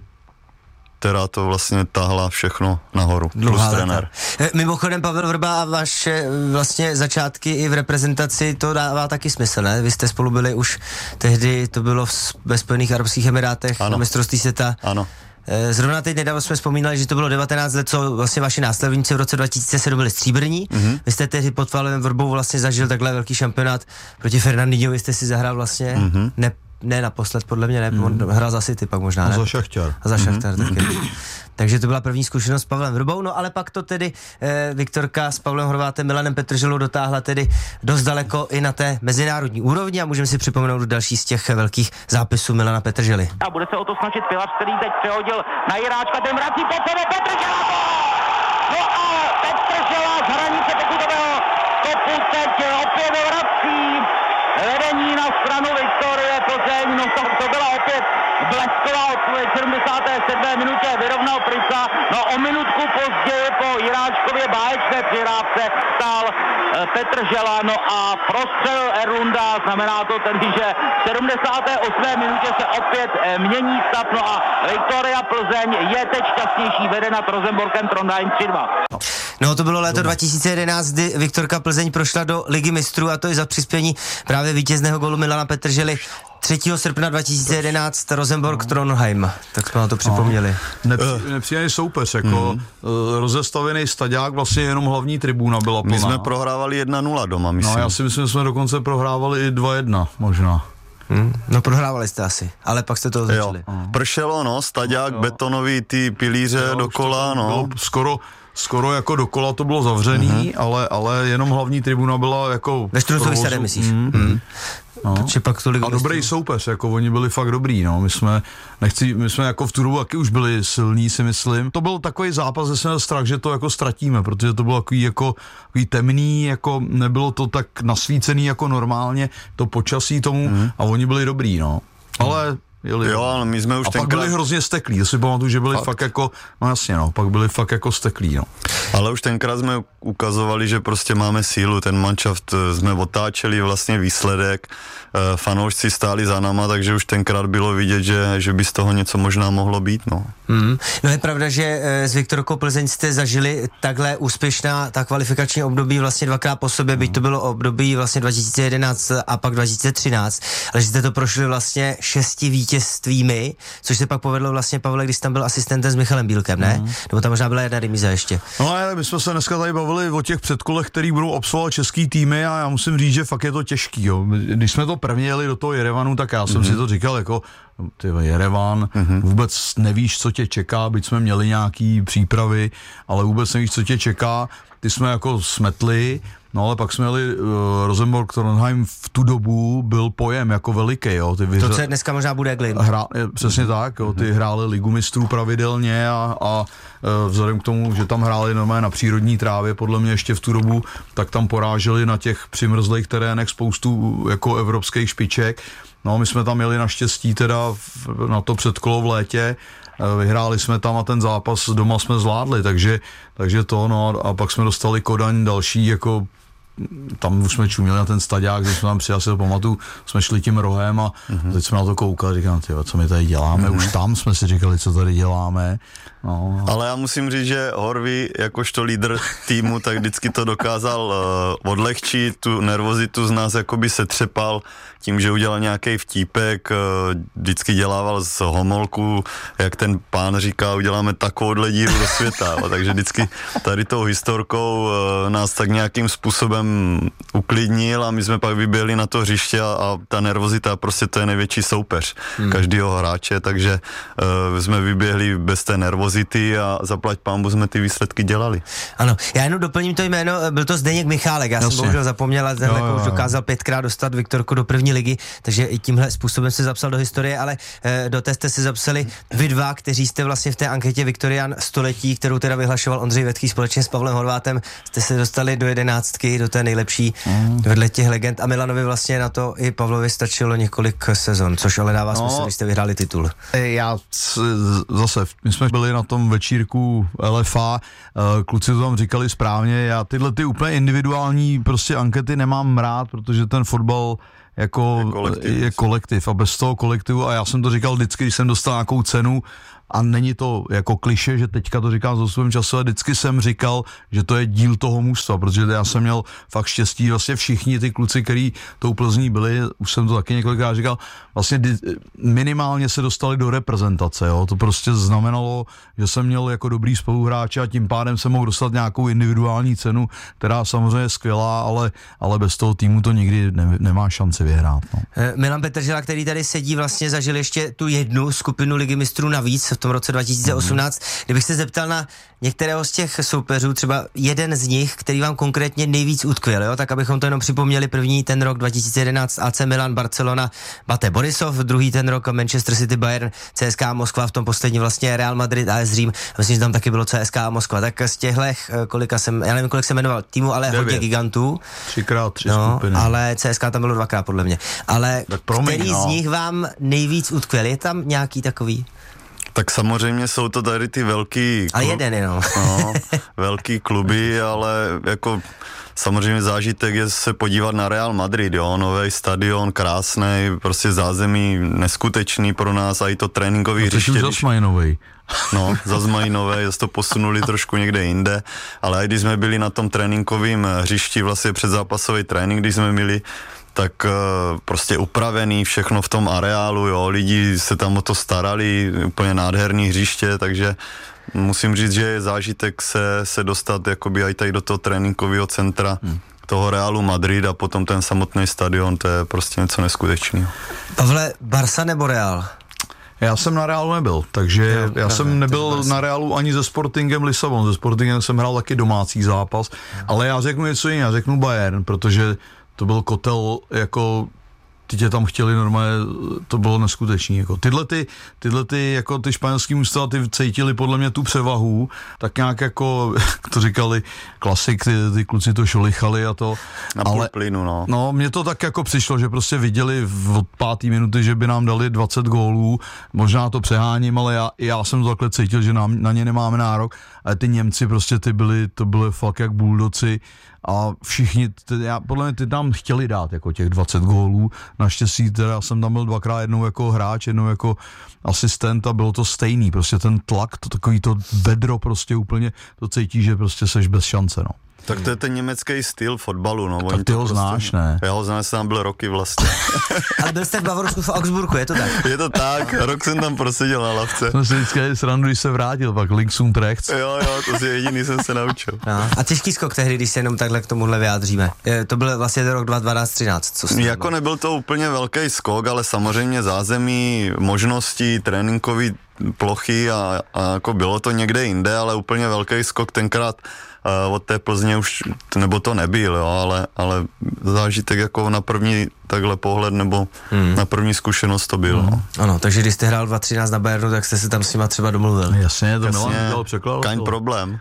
která to vlastně tahla všechno nahoru, plus trenér. Mimochodem, Pavel Vrba a vaše vlastně začátky i v reprezentaci, to dává taky smysl, ne? Vy jste spolu byli už tehdy, to bylo ve Spojených arabských emirátech, na mistrovství světa. Ano. Zrovna teď nedávno jsme vzpomínali, že to bylo devatenáct let, co vlastně vaši následovníci v roce dva tisíce sedm byli stříbrní. Mm-hmm. Vy jste tehdy pod Pavlem Vrbou vlastně zažil takhle velký šampionát proti Fernandinhovi, jste si zahrál vlastně mm-hmm. ne Ne naposled, podle mě ne, mm. on hrál za City pak možná, ne? A za Šachtar. A za Šachtar mm-hmm. taky. Takže to byla první zkušenost s Pavlem Vrbou, no ale pak to tedy eh, Viktorka s Pavlem Horvátem, Milanem Petrželou dotáhla tedy dost daleko i na té mezinárodní úrovni a můžeme si připomenout další z těch velkých zápisů Milana Petržely. A bude se o to snažit Pilař, který teď přehodil na Jiráčka, ten vrací po sebe, Petržela to! No a Petržela z hranice pokutového kopu teď opět vrací vedení na stranu Viktorie Plzeň, no to, to byla opět blesková odpověď v sedmdesáté sedmé minutě vyrovnal Prica, no o minutku později po Jiráčkově báječné přihrávce stál e, Petržela, no a prostřel Erlunda, znamená to ten, že v sedmdesáté osmé minutě se opět e, mění stav, no a Viktoria Plzeň je teď šťastnější, vede nad Rosenborkem Trondheim tři dva. No to bylo léto dva tisíce jedenáct, kdy Viktorka Plzeň prošla do Ligy mistrů a to i za přispění právě vítězného gólu Milana Petržely. třetího srpna dva tisíce jedenáct Rosenborg no. Trondheim, tak jsme na to připomněli. No. Nepři, nepříjemný soupeř, jako mm. rozestavěný staďák, vlastně jenom hlavní tribuna byla plná. My jsme prohrávali jedna nula doma, myslím. No já si myslím, že jsme dokonce prohrávali i dva jedna možná. Hmm. No prohrávali jste asi, ale pak jste to označili. Pršelo, no, staďák, betonový ty pilíře jo, dokola, no. Skoro skoro jako dokola to bylo zavřený, mm-hmm. ale, ale jenom hlavní tribuna byla jako... Ve Štruncových sadech, myslíš? Mm, mm. No. Pak a dobrý soupeř, jako oni byli fakt dobrý, no, my jsme, nechci, my jsme jako v tu dobu taky už byli silní, si myslím. To byl takový zápas, že jsem měl strach, že to jako ztratíme, protože to bylo takový jako takový temný, jako nebylo to tak nasvícený jako normálně, to počasí tomu mm. a oni byli dobrý, no. Ale jeli, jo, ale my jsme už a tenkrát... pak byli hrozně steklí, to si pamatuju, že byli fakt. fakt jako, no jasně no, pak byli fakt jako steklí, no. Ale už tenkrát jsme ukazovali, že prostě máme sílu, ten manšaft jsme otáčeli vlastně výsledek, fanoušci stáli za náma, takže už tenkrát bylo vidět, že, že by z toho něco možná mohlo být, no. Mm. No je pravda, že s Viktorkou Plzeň jste zažili takhle úspěšná ta kvalifikační období vlastně dvakrát po sobě, byť to bylo období vlastně dva tisíce jedenáct a pak dva tisíce třináct, ale že jste to prošli vlastně šesti vítězstvími, což se pak povedlo vlastně, Pavle, když tam byl asistentem s Michalem Bílkem, ne? Mm. Nebo tam možná byla jedna remíza ještě. No ale my jsme se dneska tady bavili o těch předkolech, který budou absolvovat český týmy a já musím říct, že fakt je to těžký, jo. Když jsme to prvně jeli do toho Jerevanu, tak já jsem mm-hmm. si to říkal jako ty Jerevan, mm-hmm. vůbec nevíš, co tě čeká, byť jsme měli nějaký přípravy, ale vůbec nevíš, co tě čeká, ty jsme jako smetli, no ale pak jsme jeli uh, Rosenborg Trondheim, v tu dobu byl pojem jako veliký, jo. Ty vyhra... To, co dneska možná bude Glin. Hra... Přesně mm-hmm. tak, jo, ty hráli Ligu mistrů pravidelně a, a uh, vzhledem k tomu, že tam hráli normálně na přírodní trávě, podle mě ještě v tu dobu, tak tam poráželi na těch přimrzlých terénech spoustu jako evropských špiček. No, my jsme tam jeli naštěstí teda na to předkolo v létě, vyhráli jsme tam a ten zápas doma jsme zvládli, takže, takže to, no a pak jsme dostali Kodaň další, jako tam už jsme čuměli na ten staďák, když jsme tam přijeli, si to pamatuju, jsme šli tím rohem a mm-hmm. teď jsme na to koukali, říkám, tyjo, co my tady děláme, mm-hmm. už tam jsme si říkali, co tady děláme. No. Ale já musím říct, že Horvý, jakožto lídr týmu, tak vždycky to dokázal uh, odlehčit, tu nervozitu z nás jakoby setřepal tím, že udělal nějaký vtípek, uh, vždycky dělával z homolku, jak ten pán říká, uděláme takovouhle díru do světa, jo, takže vždycky tady tou historkou uh, nás tak nějakým způsobem uklidnil a my jsme pak vyběhli na to hřiště a, a ta nervozita, prostě to je největší soupeř hmm. každého hráče, takže uh, jsme vyběhli bez té nervozity a zaplať pánbu jsme ty výsledky dělali. Ano, já jenom doplním to jméno, byl to Zdeněk Michálek, já Jasně. jsem bohužel zapomněl, ale tenhle už dokázal pětkrát dostat Viktorku do první ligy, takže i tímhle způsobem se zapsal do historie, ale eh, do té jste se zapsali vy dva, kteří jste vlastně v té anketě Viktorian století, kterou teda vyhlašoval Ondřej Vetký společně s Pavlem Horvátem, jste se dostali do jedenáctky, do té nejlepší mm. vedle těch legend a Milanovi vlastně na to i Pavlovi stačilo několik sezon, což ale dává smysl, no, když jste vyhráli titul. Já zase, my jsme byli na tom večírku L F A, kluci to tam říkali správně, já tyhle ty úplně individuální prostě ankety nemám rád, protože ten fotbal jako je kolektiv. je kolektiv a bez toho kolektivu, a já jsem to říkal vždycky, když jsem dostal nějakou cenu, a není to jako kliše, že teďka to říkám za svým času, ale vždycky jsem říkal, že to je díl toho mužstva, protože já jsem měl fakt štěstí, vlastně všichni ty kluci, který tou Plzní byli, už jsem to taky několikrát říkal, vlastně minimálně se dostali do reprezentace, jo, to prostě znamenalo, že jsem měl jako dobrý spoluhráče a tím pádem jsem mohl dostat nějakou individuální cenu, která samozřejmě je skvělá, ale, ale bez toho týmu to nikdy ne, nemá šanci vyhrát. No. Milan Petržela, který tady sedí, vlastně zažil ještě tu jednu skupinu Ligy mistrů navíc v tom roce dva tisíce osmnáct. Mm. Kdybych se zeptal na některého z těch soupeřů, třeba jeden z nich, který vám konkrétně nejvíc utkvěl, jo? Tak abychom to jenom připomněli, první ten rok dva tisíce jedenáct A C Milan, Barcelona, Bate Borisov, druhý ten rok Manchester City, Bayern, C S K A Moskva, v tom poslední vlastně Real Madrid, A S Řím, myslím, že tam taky bylo C S K A Moskva. Tak z těchto, kolika jsem, já nevím, kolik jsem jmenoval týmu, ale Devět. Hodně gigantů. Třikrát tři no, skupiny. Ale C S K A tam bylo dvakrát podle mě. Ale promiň, který no. z nich vám nejvíc utkvěl? Je tam nějaký takový? Tak samozřejmě jsou to tady ty velký... A jeden jenom. No, velký kluby, ale jako samozřejmě zážitek je se podívat na Real Madrid, jo, nový stadion, krásný, prostě zázemí neskutečný pro nás a i to tréninkový no, hřiště. To už zas mají novej. No, zas mají nové, zase to posunuli trošku někde jinde, ale i když jsme byli na tom tréninkovém hřišti, vlastně předzápasový trénink, když jsme měli, tak uh, prostě upravený všechno v tom areálu, jo, lidi se tam o to starali, úplně nádherný hřiště, takže musím říct, že je zážitek se, se dostat jakoby aj tady do toho tréninkového centra hmm. toho Realu Madrid a potom ten samotný stadion, to je prostě něco neskutečného. Pavle, Barsa nebo Real? Já jsem na Reálu nebyl, takže jo, já pravda, jsem nebyl na Reálu ani se Sportingem Lisabon. Se Sportingem jsem hrál taky domácí zápas, ale já řeknu něco jiného, já řeknu Bayern, protože to byl kotel jako... Ty tě tam chtěli normálně, to bylo neskutečný. Jako. Tyhle, ty, tyhle ty, jako ty španělský mužstva, ty cítili podle mě tu převahu, tak nějak jako, to říkali klasik, ty, ty kluci to šolichali a to. Na ale, plynu, no. No, mně to tak jako přišlo, že prostě viděli od páté minuty, že by nám dali dvacet gólů, možná to přeháním, ale já, já jsem to takhle cítil, že nám, na ně nemáme nárok, ale ty Němci prostě ty byli, to byly fakt jak buldoci a všichni, ty, já, podle mě ty tam chtěli dát jako těch dvacet gólů, naštěstí teda já jsem tam byl dvakrát, jednou jako hráč, jednou jako asistent a bylo to stejný, prostě ten tlak, to takový to vedro prostě úplně, to cítí, že prostě seš bez šance, no. Tak to je ten německý styl fotbalu, no. Tak ty ho prostě, znáš, ne? Já ho znám, jsem tam byl roky vlastně. Ale byl jste v Bavorsku v Augsburgu, je to tak? Je to tak, rok jsem tam proseděl na lavce. Jsem si vždycky srandu, když se vrátil, pak links und rechts. Jo, jo, to si jediný jsem se naučil. No. A těžký skok tehdy, když se jenom takhle k tomuhle vyjádříme. Je, to byl vlastně ten rok dva tisíce dvanáct třináct. Co jako nebyl to úplně velký skok, ale samozřejmě zázemí, možnosti, tréninkový plochy a, a jako bylo to někde jinde, ale úplně velký skok tenkrát uh, od té Plzně už, nebo to nebyl, jo, ale, ale zážitek jako na první takhle pohled nebo hmm. na první zkušenost to byl. Hmm. No. Ano, takže když jste hrál dva třináct na Bayernu, tak jste se tam s nima třeba domluvil. Jasně, to Jasně, Milan překlad. Kaň problém.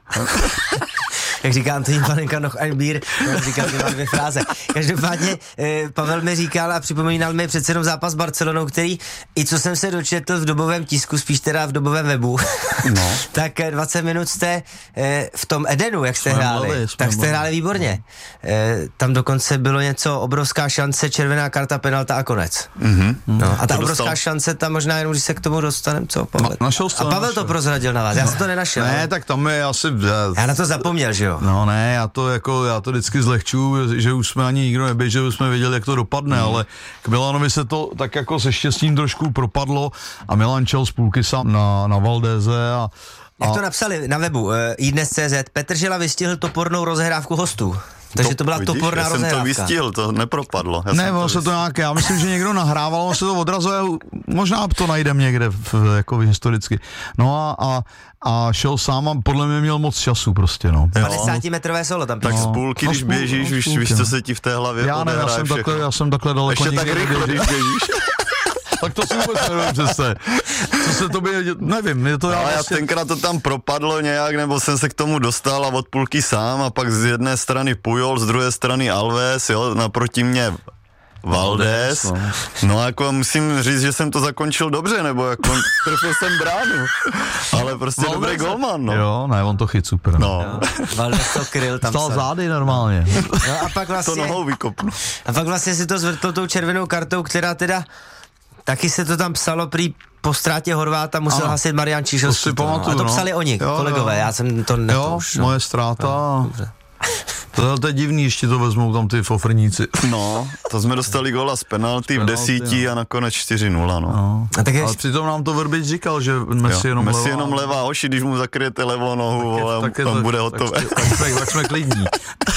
Jak říká Antonín Panenka, noch ein Bier, říkal ty dvě fráze. Každopádně eh, Pavel mi říkal a připomínal mi přece jenom zápas s Barcelonou, který, i co jsem se dočetl v dobovém tisku, spíš teda v dobovém webu, no. tak dvacet minut jste eh, v tom Edenu, jak jste jsme hráli, mluvili, tak jste hráli výborně. Eh, tam dokonce bylo něco, obrovská šance, červená karta, penalta a konec. Mm-hmm. No, a ta to obrovská dostal. šance, tam možná jenom, když se k tomu dostaneme, co Pavel? Na, našel a Pavel našel. to prozradil na vás, já no. jsem to nenašel. Ne, tak tam je asi... Já, já na to zapomněl, že jo? No ne, já to jako, já to vždycky zlehčuju, že už jsme ani nikdo neběžel, že jsme věděli, jak to dopadne, mm. ale k Milanovi se to tak jako se štěstím trošku propadlo a Milan čel z půlky sám na, na Valdéze a jak to napsali na webu, uh, iDnes tečka cé zet, Petr Žila vystihl topornou rozehrávku hostů. Takže to, to byla vidíš, toporná já rozehrávka. Já jsem to vystihl, to nepropadlo. Já ne, ono se to nějak, já myslím, že někdo nahrával, on se to odrazuje, možná to najdem někde, v, jako historicky. No a, a, a šel sám a podle mě měl moc času prostě, no. padesátimetrové solo tam. Tak no. z půlky, když běžíš, víš, víš, co se ti v té hlavě já ne, já jsem, takhle, já jsem takhle daleko. Ještě tak rychle, když běžíš. Tak to si vůbec nevím přesně. Co se to by, nevím, je to já ale vlastně... já tenkrát to tam propadlo nějak, nebo jsem se k tomu dostal a od půlky sám a pak z jedné strany Pujol, z druhé strany Alves, jo, naproti mě Valdés. No. no jako musím říct, že jsem to zakončil dobře, nebo jako trefil jsem bránu. Ale prostě Valdés, dobrý golman, no. Jo, ne, on to chyt super. No. no. Valdés to kryl tam. Stál zády normálně. No a pak vlastně... To nohou vykopnu. A pak vlastně si to zvrtlo tou červenou kartou, která teda... Taky se to tam psalo prý po ztrátě Horváta musel ano. hasit Marian Čižovský. To no. A to psali no. oni, jo, kolegové, jo. já jsem to netoušil. Jo, moje ztráta. No, to, to je divný, ještě to vezmou tam ty fofrníci. No, to jsme dostali góla z penalty v desíti no. a nakonec čtyři nula, no. no. A tak ale přitom nám to Vrbič říkal, že Messi jenom Messi levá. jenom levá oši, když mu zakryjete levou nohu, vole, tak tam to, bude hotové. Tak, tak, tak, tak jsme klidní.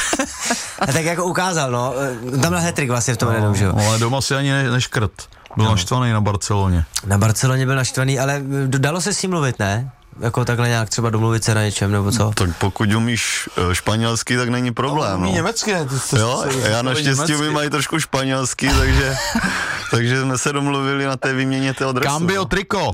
A tak jako ukázal, no, tam na hat-trick vlastně v tom no, jo. Ale doma si ani ne, neškrt. Byl no. naštvaný na Barceloně. Na Barceloně byl naštvaný, ale dalo se s ním mluvit, ne? Jako takhle nějak třeba domluvit se na něčem, nebo co? Tak pokud umíš španělsky, tak není problém. No, no. německy. Jo, já naštěstí umím i trošku španělsky, takže, takže jsme se domluvili na té výměně té adresu. Cambio triko.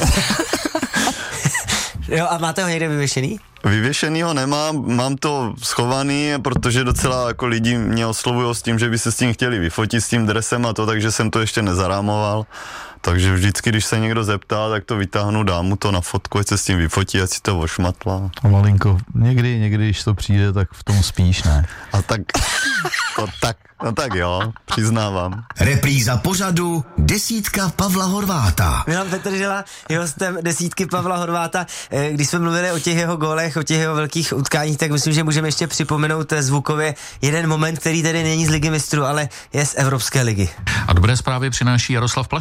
Jo, a máte ho někde vyvěšený? Vyvěšený ho nemám, mám to schovaný, protože docela jako lidi mě oslovují s tím, že by se s tím chtěli vyfotit s tím dresem a to, takže jsem to ještě nezarámoval. Takže vždycky, když se někdo zeptá, tak to vytáhnu, dám mu to na fotku, ať se s tím vyfotí, ať si to ošmatla. Malinko, někdy, někdy, když to přijde, tak v tom spíš, ne? A tak, to, tak, no tak jo, přiznávám. Repríza pořadu Desítka Pavla Horváta. Milan Petr Žila je hostem Desítky Pavla Horváta. Když jsme mluvili o těch jeho gólech, o těch jeho velkých utkáních, tak myslím, že můžeme ještě připomenout zvukově jeden moment, který tedy není z Ligy mistrů, ale je z Evropské ligy. A dobré zprávy přináší Jaroslav Plašil.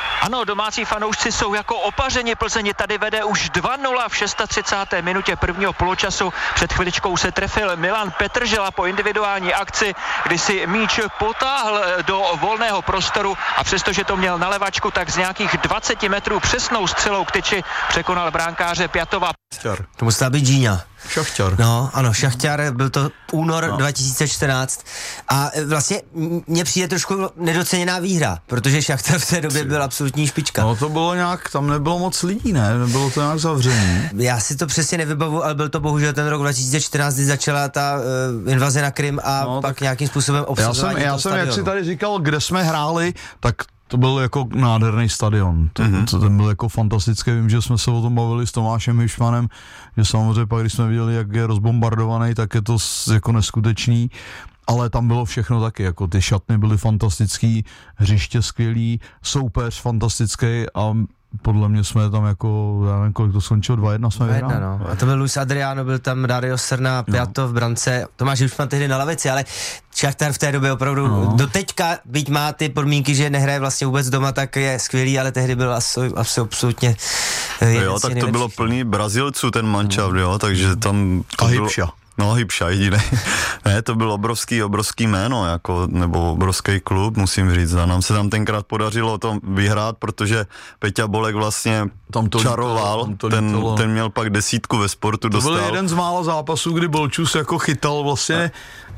Ano, domácí fanoušci jsou jako opařeni. Plzeň tady vede už dva nula v třicáté šesté minutě prvního poločasu. Před chviličkou se trefil Milan Petržela po individuální akci, kdy si míč potáhl do volného prostoru a přestože to měl na levačku, tak z nějakých dvacet metrů přesnou střelou k tyči překonal bránkáře Pjatova. To musela být Gíňa. Šachtar. No, ano, Šachtar, byl to únor no. dva tisíce čtrnáct a vlastně mně přijde trošku nedoceněná výhra, protože Šachtar v té době byl absolutní špička. No to bylo nějak, tam nebylo moc lidí, ne? Nebylo to nějak zavřený. Já si to přesně nevybavu, ale byl to bohužel ten rok dva tisíce čtrnáct, kdy začala ta uh, invaze na Krym a no, pak nějakým způsobem obsazování. Já jsem, já jsem jak si tady říkal, kde jsme hráli, tak to byl jako nádherný stadion. To, mm-hmm. to, ten byl jako fantastický. Vím, že jsme se o tom bavili s Tomášem Hišmanem, že samozřejmě pak, když jsme viděli, jak je rozbombardovaný, tak je to jako neskutečný. Ale tam bylo všechno taky, jako ty šatny byly fantastický, hřiště skvělý, soupeř fantastický a podle mě jsme tam jako, já nevím, kolik to skončilo, dva jedna jsme vyhráli. No. A to byl Luis Adriano, byl tam Dario Srna, Pjatov v brance, Tomáš Hišman tehdy na lavici, ale Šachtar v té době opravdu no. do teďka, byť má ty podmínky, že nehraje vlastně vůbec doma, tak je skvělý, ale tehdy byl asi, asi absolutně jo, tak to bylo plný Brazilců ten mančaft, no. jo, takže tam to a bylo... Hybša. No, Hybša jediný. Ne, to byl obrovský, obrovský jméno, jako, nebo obrovský klub, musím říct. A nám se tam tenkrát podařilo to vyhrát, protože Peťa Bolek vlastně tam to čaroval, tam to ten, ten měl pak desítku ve sportu, to dostal. To byl jeden z mála zápasů, kdy Bolčus jako chytal vlastně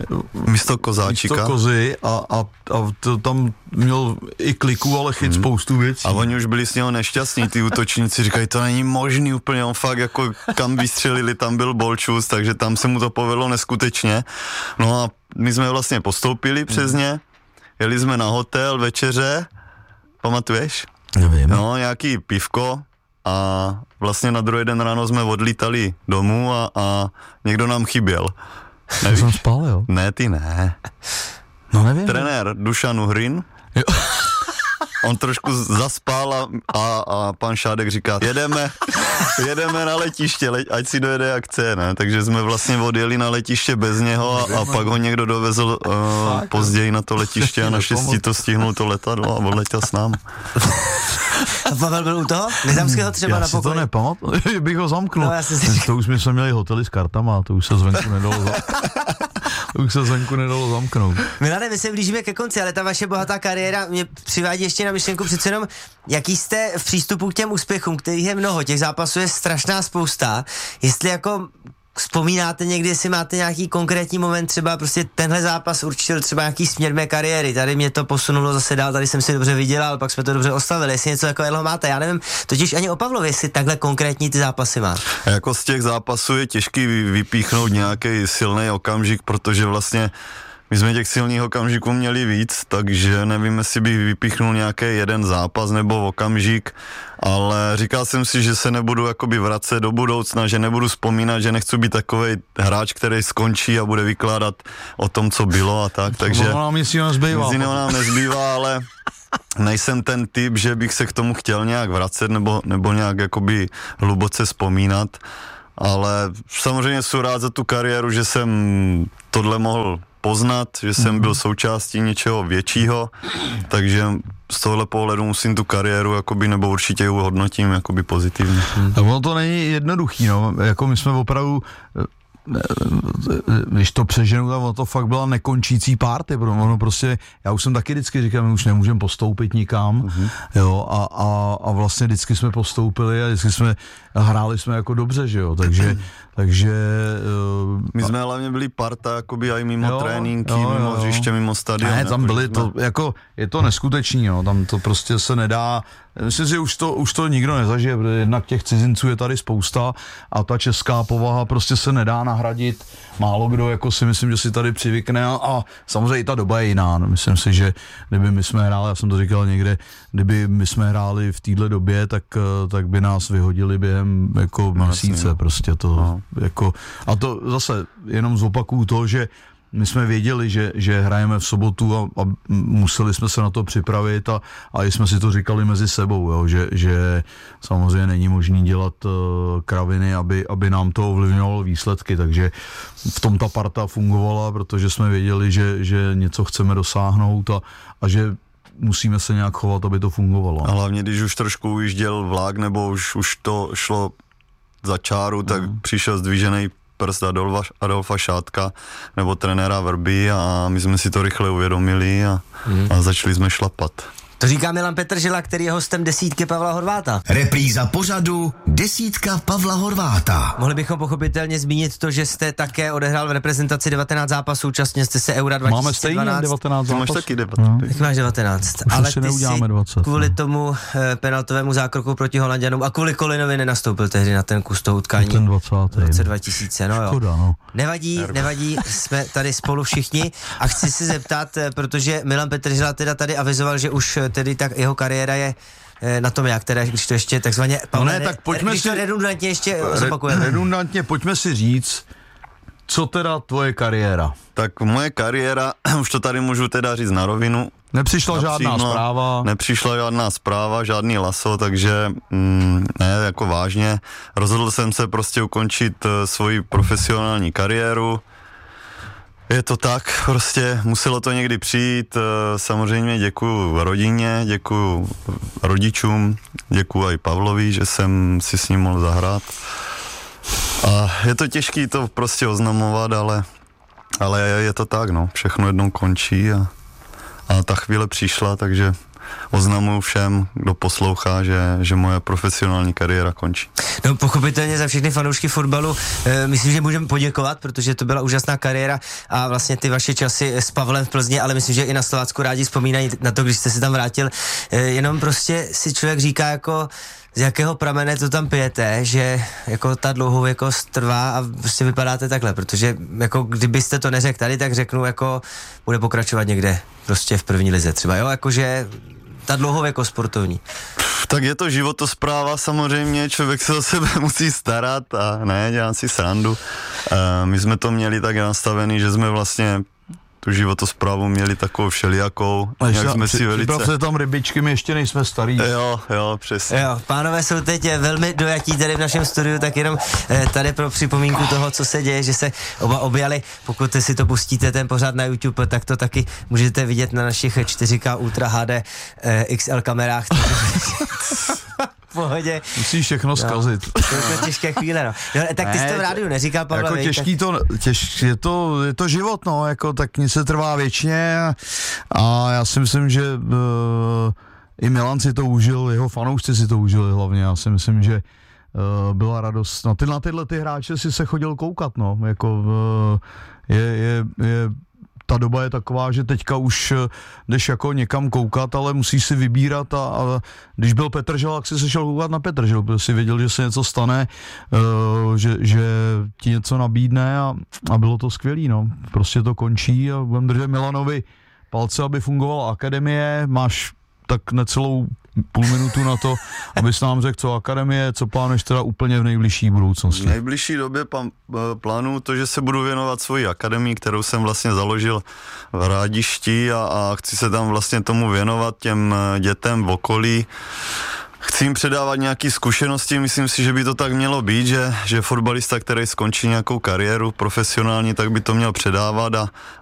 místo Kozáčika. Místo Kozy a, a, a to tam měl i kliku, ale chyt hmm. spoustu věcí. A oni už byli s něho nešťastní, ty útočníci, říkají, to není možný úplně, on fakt jako kam vystřelili, tam byl Bolčus, takže tam se mu to povedlo neskutečně. No a my jsme vlastně postoupili přes ně, jeli jsme na hotel, večeře, pamatuješ? Nevím. No, nějaký pivko a vlastně na druhý den ráno jsme odlítali domů a, a někdo nám chyběl. Nevíš? Jsem spal, jo? Ne, ty ne. No nevím. Trenér Dušan Uhrin. Jo. On trošku zaspal a, a, a pan Šádek říká, jedeme, jedeme na letiště, le, ať si dojede jak chce, ne? Takže jsme vlastně odjeli na letiště bez něho a, a pak ho někdo dovezl uh, později na to letiště a naštěstí to stihnul to letadlo a odletěl s námi. A Pavel byl u toho? Nizamského třeba já na pokoji? Já si to nepamatuji, že bych ho zamknul. No, si to už jsme měli hotely s kartama, to už se zvenku nedalo zamknout. Už se zvenku nedalo zamknout. Milane, my se blížíme ke konci, ale ta vaše bohatá kariéra mě přivádí ještě na myšlenku přece jenom, jaký jste v přístupu k těm úspěchům, kterých je mnoho, těch zápasů je strašná spousta, jestli jako vzpomínáte někdy, jestli máte nějaký konkrétní moment, třeba prostě tenhle zápas určil třeba nějaký směr mé kariéry, tady mě to posunulo zase dál, tady jsem si dobře vydělal, pak jsme to dobře oslavili, jestli něco takového máte, já nevím, totiž ani o Pavlově, jestli takhle konkrétní ty zápasy má. A jako z těch zápasů je těžký vypíchnout nějaký silný okamžik, protože vlastně my jsme těch silných okamžiků měli víc, takže nevím, jestli bych vypíchnul nějaký jeden zápas nebo okamžik, ale říkal jsem si, že se nebudu jakoby vracet do budoucna, že nebudu vzpomínat, že nechci být takovej hráč, který skončí a bude vykládat o tom, co bylo a tak, takže no, nám nic jiného nezbývá. Nic jiného nám nezbývá, ale nejsem ten typ, že bych se k tomu chtěl nějak vracet nebo, nebo nějak jakoby hluboce vzpomínat, ale samozřejmě jsem rád za tu kariéru, že jsem tohle mohl poznat, že jsem byl součástí něčeho většího, takže z tohle pohledu musím tu kariéru jakoby, nebo určitě ji hodnotím jakoby pozitivně. Tak ono to není jednoduchý, no, jako my jsme opravdu, když to přeženu, tak ono to fakt byla nekončící party, protože ono prostě, já už jsem taky vždycky říkal, my už nemůžeme postoupit nikam, uh-huh. jo, a, a, a vlastně vždycky jsme postoupili a vždycky jsme, hráli jsme jako dobře, že jo, takže, takže... Uh, my jsme hlavně byli parta, jakoby i mimo jo, tréninky, jo, mimo jo. hřiště, mimo stadion. Ne, tam jako, byli, jsme... to, jako, je to neskutečný, jo, tam to prostě se nedá, myslím si, že už to, už to nikdo nezažije, protože jednak těch cizinců je tady spousta a ta česká povaha prostě se nedá nahradit, málo kdo jako si myslím, že si tady přivykne a, a samozřejmě i ta doba je jiná, no, myslím si, že kdyby my jsme hráli, já jsem to říkal někde, kdyby my jsme hráli v téhle době, tak, tak by nás vyhodili během jako no, měsíce, jasný, prostě to no. jako, a to zase jenom zopakuju to, že my jsme věděli, že, že hrajeme v sobotu a, a museli jsme se na to připravit a, a jsme si to říkali mezi sebou, jo, že, že samozřejmě není možný dělat uh, kraviny, aby, aby nám to ovlivňovalo výsledky, takže v tom ta parta fungovala, protože jsme věděli, že, že něco chceme dosáhnout a, a že musíme se nějak chovat, aby to fungovalo. A hlavně, když už trošku ujížděl vlak, nebo už, už to šlo za čáru, tak mm. přišel zdvížený prst Adolfa, Adolfa Šátka nebo trenéra Vrby a my jsme si to rychle uvědomili a, mm. a začali jsme šlapat. To říká Milan Petržela, který je hostem desítky Pavla Horváta. Repríza pořadu Desítka Pavla Horváta. Mohli bychom pochopitelně zmínit to, že jste také odehrál v reprezentaci devatenáct zápasů, účastnil jste se Eura dva tisíce dvanáct. Máme stejně devatenáct zápasů. Máš taky devatenáct. No. Tak máš devatenáct. Ale ty si dvacet, kvůli no. tomu e, penaltovému zákroku proti Holanďanům a kvůli Kolinovi nenastoupil tehdy na ten kus toho utkání. Ten dvacátý. V roce dva tisíce, no jo. Škoda, no. Nevadí, nevadí, jsme tady spolu všichni a chci se zeptat, protože Milan Petržela teda tady avizoval, že už tedy tak jeho kariéra je na tom jak, teda, když to ještě takzvaně... No ne, tak pojďme když si... to redundantně ještě zopakujeme. Redundantně pojďme si říct, co teda tvoje kariéra? Tak moje kariéra, už to tady můžu teda říct na rovinu. Nepřišla Napřímo, žádná zpráva. Nepřišla žádná zpráva, žádný laso, takže mm, ne, jako vážně. Rozhodl jsem se prostě ukončit uh, svoji profesionální kariéru. Je to tak, prostě muselo to někdy přijít, samozřejmě děkuju rodině, děkuju rodičům, děkuju i Pavlovi, že jsem si s ním mohl zahrát. A je to těžké to prostě oznamovat, ale, ale je to tak, no, všechno jednou končí a, a ta chvíle přišla, takže oznamuju všem, kdo poslouchá, že, že moje profesionální kariéra končí. No pochopitelně za všechny fanoušky fotbalu e, myslím, že můžeme poděkovat, protože to byla úžasná kariéra a vlastně ty vaše časy s Pavlem v Plzni, ale myslím, že i na Slovácku rádi vzpomínají na to, když jste se tam vrátil. E, jenom prostě si člověk říká jako z jakého pramene to tam pijete, že jako ta dlouhověkost trvá a prostě vypadáte takhle, protože jako kdybyste to neřekl tady, tak řeknu jako bude pokračovat někde prostě v první lize třeba, jo, jakože ta dlouhověkost sportovní. Tak je to životospráva samozřejmě, člověk se o sebe musí starat a ne, dělám si srandu. Uh, my jsme to měli tak nastavený, že jsme vlastně tu životosprávu měli takovou všelijakou, jak jsme si velice... Připravte tam rybičky, my ještě nejsme starý. Jo, jo, přesně. Jo, pánové jsou teď velmi dojatí tady v našem studiu, tak jenom eh, tady pro připomínku toho, co se děje, že se oba objali. Pokud si to pustíte ten pořád na YouTube, tak to taky můžete vidět na našich čtyři ká Ultra H D eh, X L kamerách. V pohodě. Musíš všechno zkazit. To je těžké chvíle, no. no tak ty jsi to v rádiu neříkal, Pavle. Jako těžký tak... to, těž, je to, je to život, no, jako tak nic se trvá věčně a já si myslím, že uh, i Milan si to užil, jeho fanoušci si to užili hlavně, já si myslím, že uh, byla radost. Na, ty, na tyhle ty hráče si se chodil koukat, no, jako uh, je, je, je ta doba je taková, že teďka už jdeš jako někam koukat, ale musíš si vybírat a, a když byl Petržel, tak si se šel koukat na Petržel, protože si věděl, že se něco stane, uh, že, že ti něco nabídne a, a bylo to skvělý, no. Prostě to končí a budem držet Milanovi palce, aby fungovala akademie, máš tak necelou půl minutu na to, abys nám řekl, co akademie, co plánuješ teda úplně v nejbližší budoucnosti. V nejbližší době pan, plánuju to, že se budu věnovat svojí akademii, kterou jsem vlastně založil v Rádišti a, a chci se tam vlastně tomu věnovat těm dětem v okolí. Chci jim předávat nějaké zkušenosti, myslím si, že by to tak mělo být, že, že fotbalista, který skončí nějakou kariéru profesionální, tak by to měl předávat a,